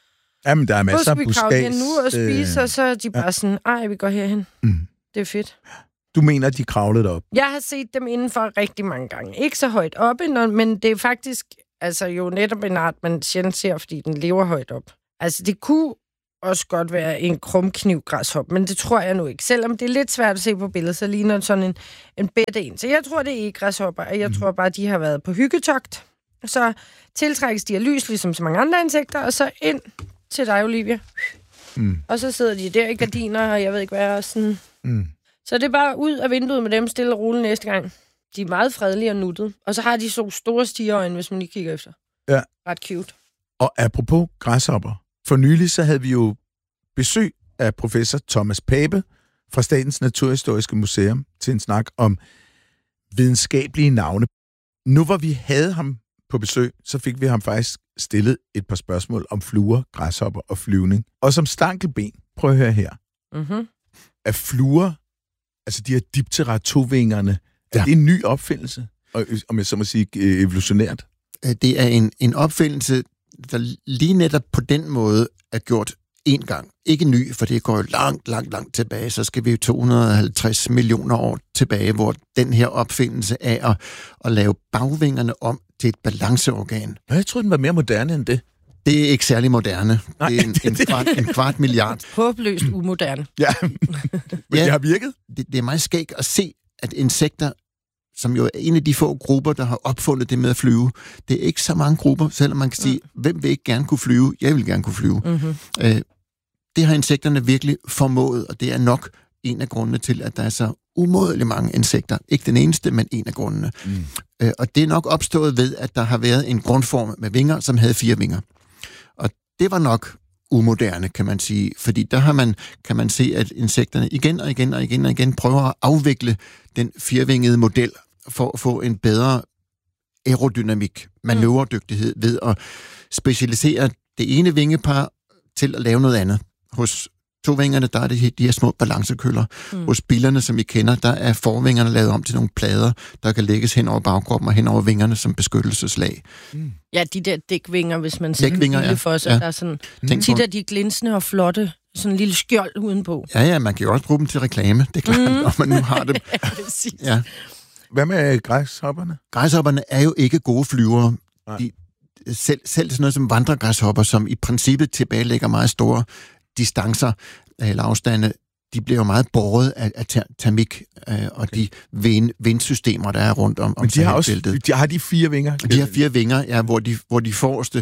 Jamen, der er masser af Hvor skal vi kravle hen buskads. nu og spise, øh, og så er de bare ja. sådan, ej, vi går herhen. Mm. Det er fedt. Du mener, de kravlede op? Jeg har set dem indenfor rigtig mange gange. Ikke så højt oppe, når, men det er faktisk altså jo netop en art, man sjældent ser, fordi den lever højt op. Altså, det kunne også godt være en krumknivgræshop, men det tror jeg nu ikke. Selvom det er lidt svært at se på billedet, så ligner det sådan en, en bedre en. Så jeg tror, det er ikke græshopper, og jeg mm. tror bare, de har været på hyggetogt. Så tiltrækkes de af lys, ligesom så mange andre insekter, og så ind til dig, Olivia. Mm. Og så sidder de der i gardiner, og jeg ved ikke hvad, og sådan... Mm. Så det er bare ud af vinduet med dem, stille og roligt næste gang. De er meget fredelige og nuttede. Og så har de så store stigerøjne, hvis man lige kigger efter. Ja. Ret cute. Og apropos græshopper. For nylig så havde vi jo besøg af professor Thomas Pape fra Statens Naturhistoriske Museum til en snak om videnskabelige navne. Nu hvor vi havde ham på besøg, så fik vi ham faktisk stillet et par spørgsmål om fluer, græshopper og flyvning. Og som stankelben, prøv at høre her. Mm-hmm. Er fluer, altså de her diptera-tovingerne, er ja. det en ny opfindelse? Og, om jeg så må sige evolutionært? Det er en, en opfindelse, der lige netop på den måde er gjort en gang. Ikke ny, for det går jo langt, langt, langt tilbage. Så skal vi jo to hundrede og halvtreds millioner år tilbage, hvor den her opfindelse af at, at lave bagvingerne om til et balanceorgan. Jeg tror, den var mere moderne end det. Det er ikke særlig moderne. Nej, det er en, en, kvart, en kvart milliard. Håbløst umoderne. Ja, men ja, det har virket. Det, det er meget skægt at se, at insekter, som jo er en af de få grupper, der har opfundet det med at flyve, det er ikke så mange grupper, selvom man kan sige, mm. hvem vil ikke gerne kunne flyve? Jeg vil gerne kunne flyve. Mm-hmm. Øh, det har insekterne virkelig formået, og det er nok en af grundene til, at der er så umådeligt mange insekter. Ikke den eneste, men en af grundene. Mm. Øh, og det er nok opstået ved, at der har været en grundform med vinger, som havde fire vinger. Og det var nok umoderne, kan man sige, fordi der har man, kan man se, at insekterne igen og igen og igen og igen prøver at afvikle den firevingede model for at få en bedre aerodynamik, manøvredygtighed ved at specialisere det ene vingepar til at lave noget andet. Hos tovingerne, der er det de her små balancekøller. Mm. Hos billerne, som I kender, der er forvingerne lavet om til nogle plader, der kan lægges hen over bagkroppen og hen over vingerne som beskyttelseslag. Mm. Ja, de der dækvinger, hvis man ser dækvinger, ja. for sig, ja. der er sådan tit er de glinsende og flotte, sådan en lille skjold udenpå. Ja, ja, man kan jo også bruge dem til reklame, det er klart, mm. når man nu har dem. ja. Hvad med græshopperne? Græshopperne er jo ikke gode flyvere. De, selv, selv sådan noget som vandregræshopper, som i princippet tilbagelægger meget store distancer eller afstande, de bliver jo meget båret af, af ter- termik øh, og okay. de vind, vindsystemer, der er rundt om, om Men de har også de har de fire vinger? De har fire vinger, ja, hvor de, hvor de forreste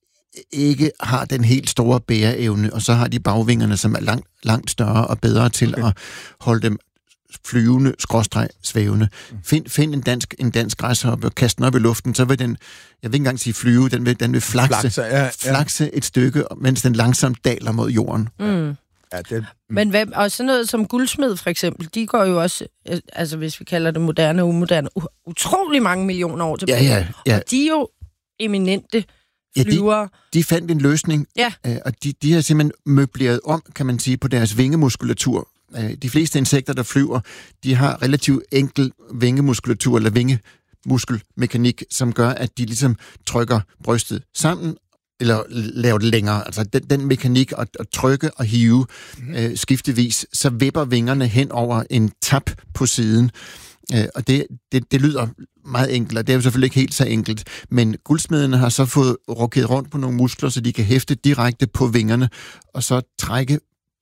ikke har den helt store bæreevne, og så har de bagvingerne, som er langt, langt større og bedre til okay. at holde dem flyvende, skråstreg, svævende. Mm. Find, find en dansk, en dansk græshoppe og kast den op i luften, så vil den, jeg vil ikke engang sige flyve, den vil, den vil flakse, flakse, ja, ja. flakse et stykke, mens den langsomt daler mod jorden. Mm. Ja, det, mm. Men hvad, og sådan noget som guldsmed for eksempel, de går jo også, altså hvis vi kalder det moderne og umoderne, utrolig mange millioner år tilbage. Ja, ja, ja. Og de er jo eminente flyvere. Ja, de, de fandt en løsning, ja. øh, og de, de har simpelthen møbleret om, kan man sige, på deres vingemuskulatur. De fleste insekter, der flyver, de har relativt enkel vingemuskulatur eller vingemuskelmekanik, som gør, at de ligesom trykker brystet sammen, eller laver det længere. Altså den, den mekanik at, at trykke og hive mm-hmm. øh, skiftevis, så vipper vingerne hen over en tap på siden. Øh, og det, det, det lyder meget enkelt, og det er jo selvfølgelig ikke helt så enkelt. Men guldsmederne har så fået rokeret rundt på nogle muskler, så de kan hæfte direkte på vingerne, og så trække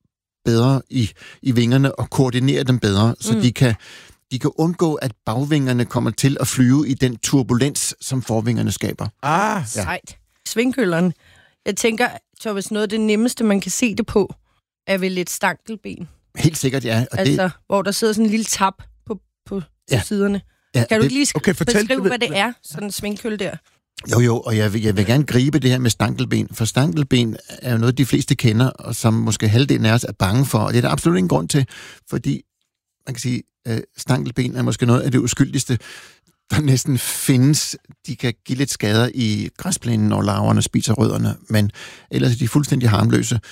bedre i, i vingerne og koordinere dem bedre, så mm. de kan de kan undgå, at bagvingerne kommer til at flyve i den turbulens, som forvingerne skaber. Ah, ja. Sejt. Svingkølleren. Jeg tænker, Thomas, noget af det nemmeste, man kan se det på, er vel et stankelben. Helt sikkert, ja. Og altså, det... hvor der sidder sådan en lille tap på, på ja. siderne. Ja, kan du det... lige sk- okay, beskrive, hvad det er, sådan en svingkølle der? Jo, jo, og jeg vil, jeg vil gerne gribe det her med stankelben, for stankelben er jo noget, de fleste kender, og som måske halvdelen af os er bange for, og det er der absolut ingen grund til, fordi man kan sige, at stankelben er måske noget af det uskyldigste, der næsten findes. De kan give lidt skader i græsplænen, når larverne spiser rødderne, men ellers er de fuldstændig harmløse.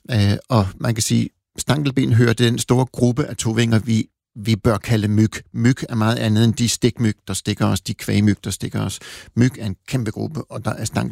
Og man kan sige, at stankelben hører til den store gruppe af tovinger, vi vi bør kalde myg. Myg er meget andet end de stikmyg, der stikker os, de kvægmyg, der stikker os. Myg er en kæmpe gruppe, og der er stankelben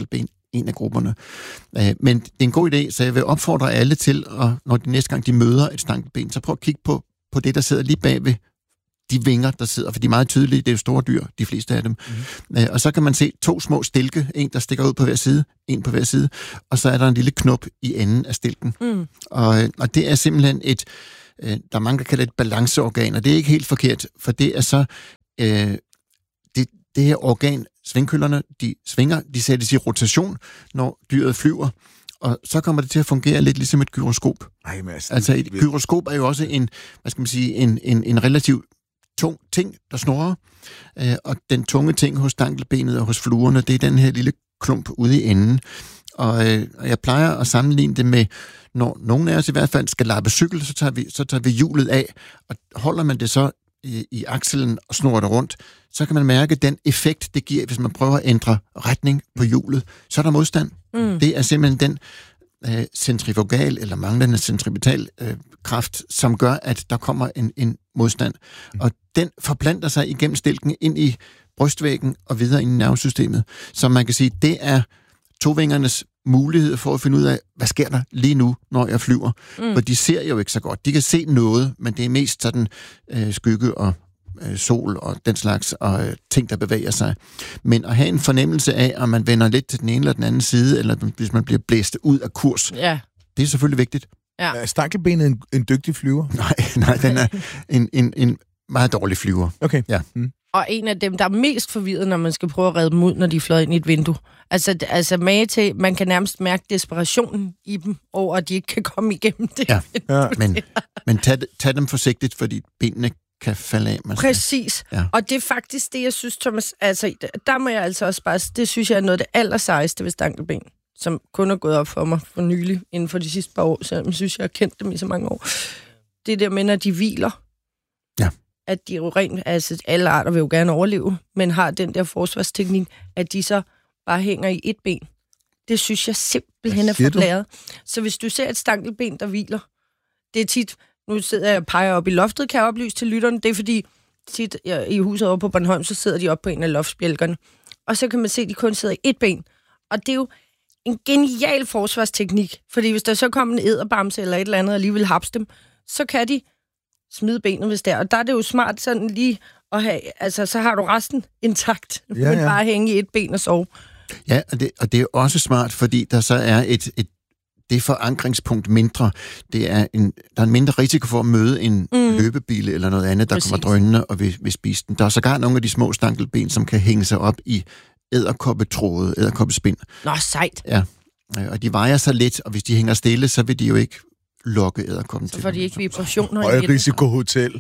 en af grupperne. Øh, men det er en god idé, så jeg vil opfordre alle til, at, når de næste gang de møder et stankelben, så prøv at kigge på, på det, der sidder lige bagved de vinger, der sidder, for de er meget tydelige, det er jo store dyr, de fleste af dem. Mm. Øh, og så kan man se to små stilke, en der stikker ud på hver side, en på hver side, og så er der en lille knop i enden af stilken. Mm. Og, og det er simpelthen et, øh, der er mange, der kalder det et balanceorgan, og det er ikke helt forkert, for det er så, øh, det, det her organ, svingkøllerne, de svinger, de sættes i rotation, når dyret flyver, og så kommer det til at fungere lidt ligesom et gyroskop. Ej, Mads, altså et gyroskop er jo også en, hvad skal man sige, en, en, en relativt tung ting, der snurrer, øh, og den tunge ting hos stankelbenet og hos fluerne, det er den her lille klump ude i enden. Og, øh, og jeg plejer at sammenligne det med, når nogen af os i hvert fald skal lappe cykel, så tager vi, så tager vi hjulet af, og holder man det så i, i akselen og snurrer det rundt, så kan man mærke den effekt, det giver, hvis man prøver at ændre retning på hjulet. Så er der modstand. Mm. Det er simpelthen den øh, centrifugal eller manglende centripetal øh, kraft, som gør, at der kommer en, en modstand. Mm. Og den forplanter sig igennem stilken ind i brystvæggen og videre ind i nervesystemet. Så man kan sige, det er tovingernes mulighed for at finde ud af, hvad sker der lige nu, når jeg flyver. Mm. For de ser jo ikke så godt. De kan se noget, men det er mest sådan øh, skygge og øh, sol og den slags og, øh, ting, der bevæger sig. Men at have en fornemmelse af, om man vender lidt til den ene eller den anden side, eller hvis man bliver blæst ud af kurs, ja. Det er selvfølgelig vigtigt. Ja. Er stankelbenet en, en dygtig flyver? Nej, nej, den er en, en, en meget dårlig flyver. Okay. Ja. Mm. Og en af dem, der er mest forvirret, når man skal prøve at redde dem ud, når de er fløjet ind i et vindue. Altså, altså mage til, man kan nærmest mærke desperationen i dem, over at de ikke kan komme igennem det. Ja, ja. men, men tag, tag dem forsigtigt, fordi benene kan falde af. Man Præcis. Ja. Og det er faktisk det, jeg synes, Thomas, altså, der må jeg altså også bare, det synes jeg er noget af det allersejeste ved stankelben, som kun er gået op for mig for nylig, inden for de sidste par år, selvom jeg synes, jeg har kendt dem i så mange år. Det der med, når de hviler. Ja. At de jo rent, altså alle arter vil jo gerne overleve, men har den der forsvarsteknik, at de så bare hænger i et ben. Det synes jeg simpelthen er forblæret. Så hvis du ser et stankelben, der hviler, det er tit, nu sidder jeg og peger op i loftet, kan jeg oplyse til lytterne, det er fordi, tit jeg, i huset over på Bornholm, så sidder de op på en af loftsbjælkerne, og så kan man se, at de kun sidder i et ben. Og det er jo en genial forsvarsteknik, fordi hvis der så kommer en edderbamse eller et eller andet, og lige vil hapse dem, så kan de smide benet, hvis det er. Og der er det jo smart sådan lige at have, altså så har du resten intakt, ja, ja. Men bare hænge i et ben og sove. Ja, og det, og det er også smart, fordi der så er et, et det forankringspunkt mindre. Det er en, der er en mindre risiko for at møde en mm. løbebil eller noget andet, der Præcis. Kommer drønende og vil, vil spise den. Der er sågar nogle af de små stankelben, som kan hænge sig op i edderkoppetråde, edderkoppespind. Nå, sejt. Ja, og de vejer sig lidt, og hvis de hænger stille, så vil de jo ikke lokke edderkoppen til. Så får de ikke vibrationer. Højrisikohotel.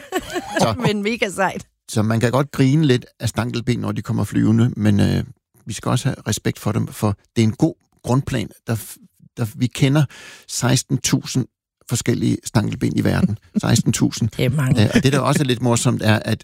Ja. Men mega sejt. Så man kan godt grine lidt af stankelben, når de kommer flyvende, men øh, vi skal også have respekt for dem, for det er en god grundplan. Der, der, vi kender seksten tusind forskellige stankelben i verden. seksten tusind. Det er mange. Øh, og det, der også er lidt morsomt, er, at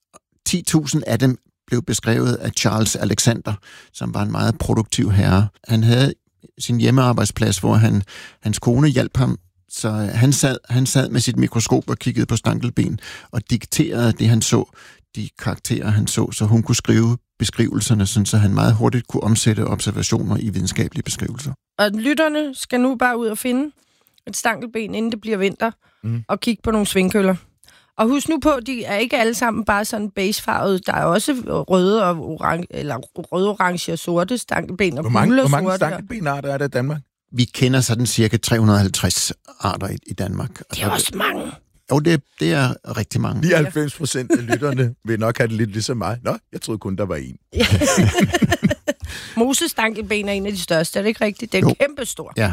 ti tusind af dem blev beskrevet af Charles Alexander, som var en meget produktiv herre. Han havde sin hjemmearbejdsplads, hvor han, hans kone hjalp ham. Så han sad, han sad med sit mikroskop og kiggede på stankelben og dikterede det, han så, de karakterer, han så, så hun kunne skrive beskrivelserne, sådan, så han meget hurtigt kunne omsætte observationer i videnskabelige beskrivelser. Og lytterne skal nu bare ud og finde et stankelben, inden det bliver vinter, mm. og kigge på nogle svingkøller. Og husk nu på, de er ikke alle sammen bare sådan beigefarvede. Der er også røde og orange, eller røde, orange og sorte stankelben og hvor mange, gule og hvor mange sorte. stankelbenarter er der i Danmark? Vi kender sådan cirka tre hundrede og halvtreds arter i, i Danmark. Det er også mange. Jo, det, det er rigtig mange. nioghalvfems procent af lytterne vil nok have det lidt ligesom mig. Nå, jeg troede kun, der var en. Mosestankelben er en af de største, er det ikke rigtigt? Det er kæmpestor. Ja.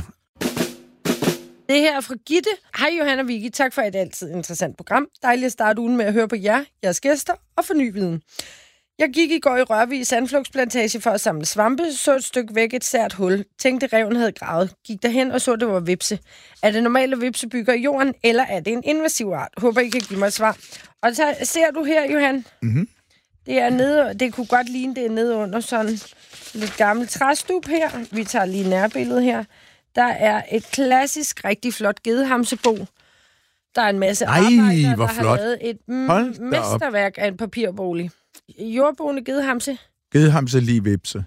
Det her er fra Gitte. Hej Johanna og Vicky, tak for et altid interessant program. Dejligt at starte ugen med at høre på jer, jeres gæster og få ny viden. Jeg gik i går i Rørvig sandflugtsplantage for at samle svampe, så et stykke væk et sært hul. Tænkte, reven havde gravet. Gik derhen og så, det var vipse. Er det normale vipse bygger i jorden, eller er det en invasiv art? Håber, I kan give mig et svar. Og så ser du her, Johan. Mm-hmm. Det er nede, det kunne godt ligne, det er nede under sådan lidt gammelt træstup her. Vi tager lige nærbilledet her. Der er et klassisk, rigtig flot gedehamsebo. Der er en masse Ej, arbejdere, hvor der flot. har lavet et m- mesterværk af en papirbolig. Jordboende gedehamse. Gedehamse lige vipse.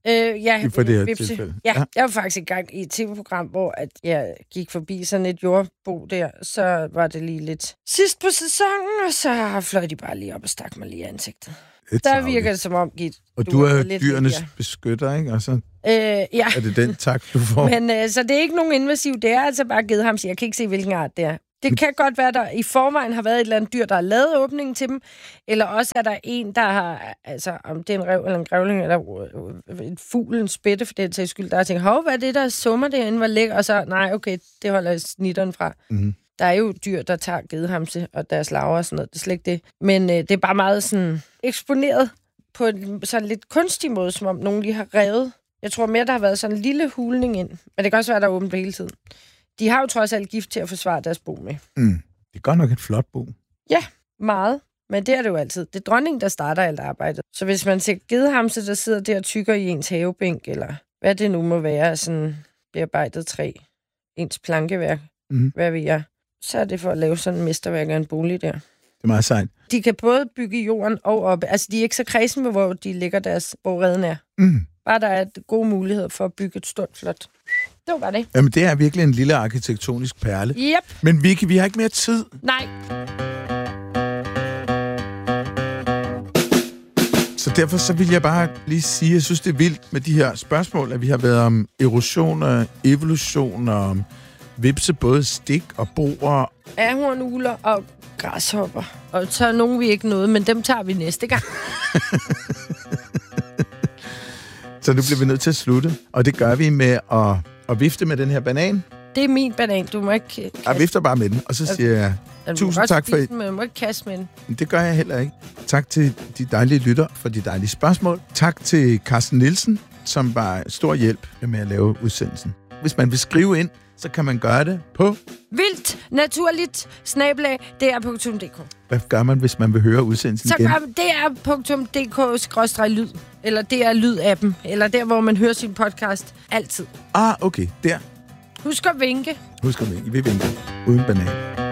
Øh, ja, for det her Vipse. tilfælde. Ja, ja, jeg var faktisk i gang i et tv-program, hvor at jeg gik forbi sådan et jordbo der, så var det lige lidt sidst på sæsonen, og så fløj de bare lige op og stak mig lige i ansigtet. Der virker det som om, Git, og du, du er jo dyrenes vigtigere. beskytter, ikke? Og så øh, ja. er det den tak, du får. Men øh, så det er ikke nogen invasiv, det er altså bare givet ham, så jeg kan ikke se, hvilken art det er. Det kan godt være, der i forvejen har været et eller andet dyr, der har lavet åbningen til dem, eller også er der en, der har, altså om det er en rev eller en grævling, eller en fugl, en spætte for den sags skyld, der har tænkt, hov, hvad er det, der summer derinde, hvor lækker, og så, nej, okay, det holder snitteren fra. Mm-hmm. Der er jo dyr, der tager gedehamse og deres larver og sådan noget, det er slet ikke det. Men øh, det er bare meget sådan eksponeret på en sådan lidt kunstig måde, som om nogen lige har revet. Jeg tror mere, der har været sådan en lille hulning ind, men det kan også være, der er åbent på hele tiden. De har jo trods alt gift til at forsvare deres bo med. Mm. Det er godt nok et flot bo. Ja, meget. Men det er det jo altid. Det er dronningen, der starter alt arbejdet. Så hvis man ser gedehamse, der sidder der og tykker i ens havebænk, eller hvad det nu må være, sådan bearbejdet træ, ens plankeværk, mm. hvad ved jeg, så er det for at lave sådan en mesterværk af en bolig der. Det er meget sejt. De kan både bygge i jorden og op. Altså, de er ikke så kredsen med, hvor de ligger deres, hvor redden er. Mm. Bare der er gode muligheder for at bygge et stort, flot. Det var bare det. Jamen, det er virkelig en lille arkitektonisk perle. Yep. Men Vicky, vi har ikke mere tid. Nej. Så derfor så vil jeg bare lige sige, at jeg synes, det er vildt med de her spørgsmål, at vi har været om erosion og evolution og om vipse, både stik og boer. Ahornugler og græshopper. Og så er nogen, vi ikke nåede, men dem tager vi næste gang. Så nu bliver vi nødt til at slutte. Og det gør vi med at, at vifte med den her banan. Det er min banan, du må ikke kaste. Jeg vifter bare med den, og så siger jeg tusind tak for... Den, men du må ikke kaste med den. Det gør jeg heller ikke. Tak til de dejlige lytter for de dejlige spørgsmål. Tak til Carsten Nielsen, som var stor hjælp med at lave udsendelsen. Hvis man vil skrive ind, så kan man gøre det på... Vildt, naturligt, snablag, D R punktum d k. Hvad gør man, hvis man vil høre udsendelsen så igen? Så gør man D R punktum d k skråstreg lyd, eller D R lyd-appen, eller der, hvor man hører sin podcast altid. Ah, okay, der. Husk at vinke. Husk at vinke. Vi vinker. Uden banan.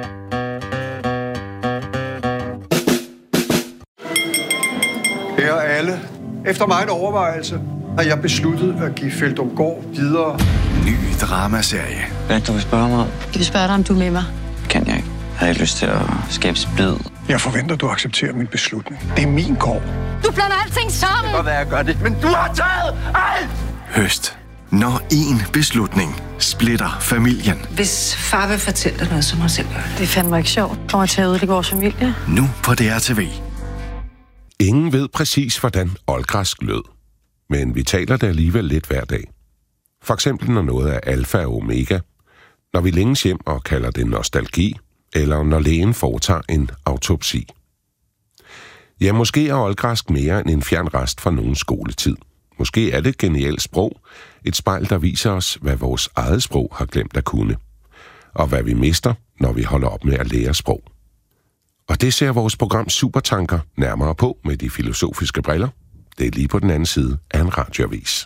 Kære alle, efter meget overvejelse har jeg besluttet at give Feldumgård videre. Ny dramaserie. Hvad du vil spørge mig om? Jeg vil spørge dig, om du er med mig. Kan jeg ikke. Jeg har ikke lyst til at skabe splid. Jeg forventer, du accepterer min beslutning. Det er min gård. Du blander alting sammen! Det kan godt være, jeg gør det, men du har taget alt! Høst. Når én beslutning splitter familien. Hvis far vil fortælle dig noget, så må jeg selv gøre det. Det er fandme ikke sjovt. Kommer til at ødelægge vores familie. Nu på D R T V. Ingen ved præcis, hvordan oldgræsk lød. Men vi taler det alligevel lidt hver dag. For eksempel når noget er alfa og omega, når vi længes hjem og kalder det nostalgi, eller når lægen foretager en autopsi. Ja, måske er oldgræsk mere end en fjern rest fra nogen skoletid. Måske er det et genialt sprog, et spejl, der viser os, hvad vores eget sprog har glemt at kunne, og hvad vi mister, når vi holder op med at lære sprog. Og det ser vores program Supertanker nærmere på med de filosofiske briller. Det er lige på den anden side af en radioavis.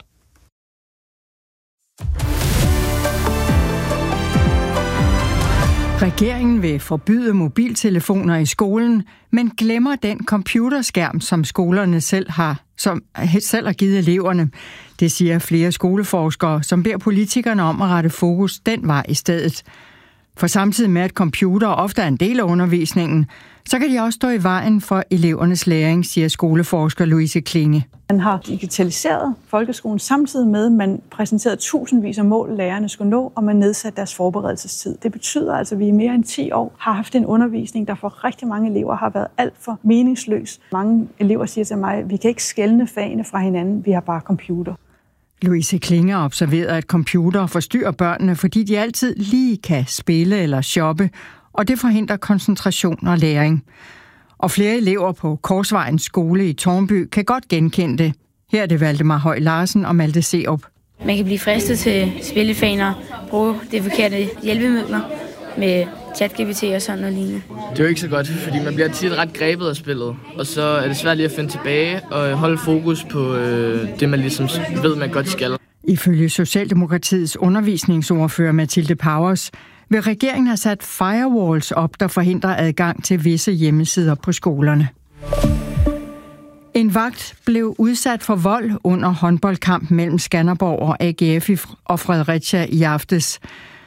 Regeringen vil forbyde mobiltelefoner i skolen, men glemmer den computerskærm, som skolerne selv har, som selv har givet eleverne. Det siger flere skoleforskere, som beder politikerne om at rette fokus den vej i stedet. For samtidig med, at computer ofte er en del af undervisningen, så kan de også stå i vejen for elevernes læring, siger skoleforsker Louise Klinge. Man har digitaliseret folkeskolen samtidig med, at man præsenterede tusindvis af mål, lærerne skulle nå, og man nedsatte deres forberedelsestid. Det betyder altså, at vi i mere end ti år har haft en undervisning, der for rigtig mange elever har været alt for meningsløs. Mange elever siger til mig, at vi kan ikke skelne fagene fra hinanden, vi har bare computer. Louise Klinge har observeret, at computer forstyrrer børnene, fordi de altid lige kan spille eller shoppe, og det forhindrer koncentration og læring. Og flere elever på Korsvejens skole i Tårnby kan godt genkende det. Her er det Valdemar Høj Larsen og Malte Serup. Man kan blive fristet til spillefaner, bruge de forkerte hjælpemidler med ChatGPT og sådan noget lignende. Det er jo ikke så godt, fordi man bliver tit ret grebet af spillet, og så er det svært lige at finde tilbage og holde fokus på øh, det, man ligesom ved, man godt skal. Ifølge Socialdemokratiets undervisningsordfører Mathilde Powers vil regeringen have sat firewalls op, der forhindrer adgang til visse hjemmesider på skolerne. En vagt blev udsat for vold under håndboldkampen mellem Skanderborg og A G F og Fredericia i aftes.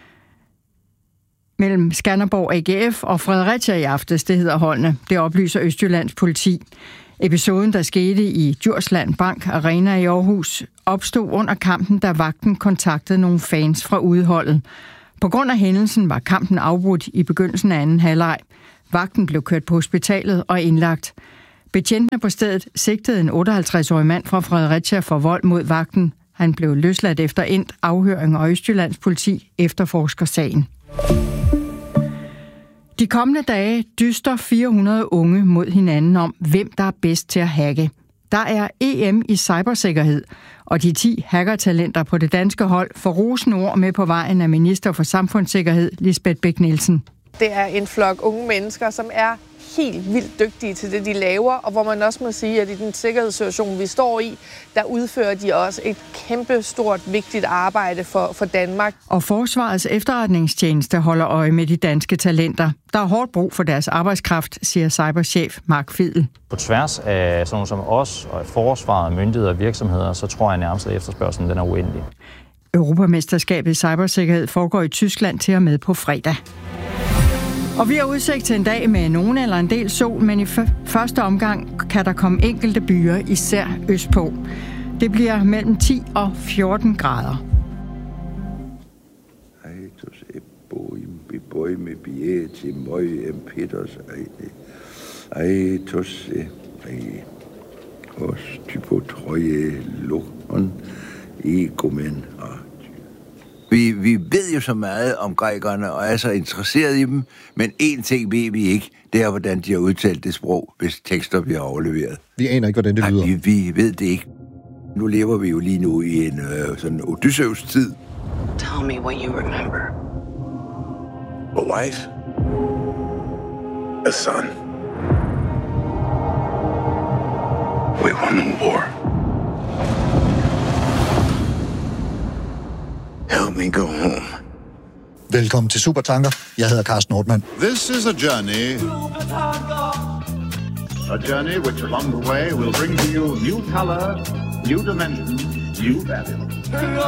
Mellem Skanderborg A G F og Fredericia i aftes, det hedder holdene. Det oplyser Østjyllands politi. Episoden, der skete i Djursland Bank Arena i Aarhus, opstod under kampen, da vagten kontaktede nogle fans fra udeholdet. På grund af hændelsen var kampen afbrudt i begyndelsen af anden halvleg. Vagten blev kørt på hospitalet og indlagt. Betjentene på stedet sigtede en otteoghalvtreds-årig mand fra Fredericia for vold mod vagten. Han blev løsladt efter endt afhøring, og Østjyllands politi efterforsker sagen. De kommende dage dyster fire hundrede unge mod hinanden om, hvem der er bedst til at hacke. Der er E M i cybersikkerhed, og de ti hackertalenter på det danske hold får rosende ord med på vejen af minister for samfundssikkerhed, Lisbeth Bech-Nielsen. Det er en flok unge mennesker, som er helt vildt dygtige til det, de laver, og hvor man også må sige, at i den sikkerhedssituation, vi står i, der udfører de også et kæmpe stort, vigtigt arbejde for, for Danmark. Og Forsvarets efterretningstjeneste holder øje med de danske talenter. Der er hårdt brug for deres arbejdskraft, siger cyberchef Mark Fidel. På tværs af sådan som os og forsvaret, myndigheder og virksomheder, så tror jeg nærmest, at efterspørgselen den er uendelig. Europamesterskabet i cybersikkerhed foregår i Tyskland til og med på fredag. Og vi har udsigt til en dag med nogen eller en del sol, men i f- første omgang kan der komme enkelte byer, især østpå. Det bliver mellem ti og fjorten grader. Vi, vi ved jo så meget om grækerne og er så interesseret i dem, men én ting ved vi ikke, det er, hvordan de har udtalt det sprog, hvis tekster bliver overleveret. Vi aner ikke, hvordan det lyder. Nej, vi, vi ved det ikke. Nu lever vi jo lige nu i en øh, sådan Odysseus-tid. Tell me what you remember. A wife. A son. We won the war. Help me go home. Velkommen til Supertanker. Jeg hedder Carsten Nordmann. This is a journey. A journey which along the way will bring to you new color, new dimension, new value.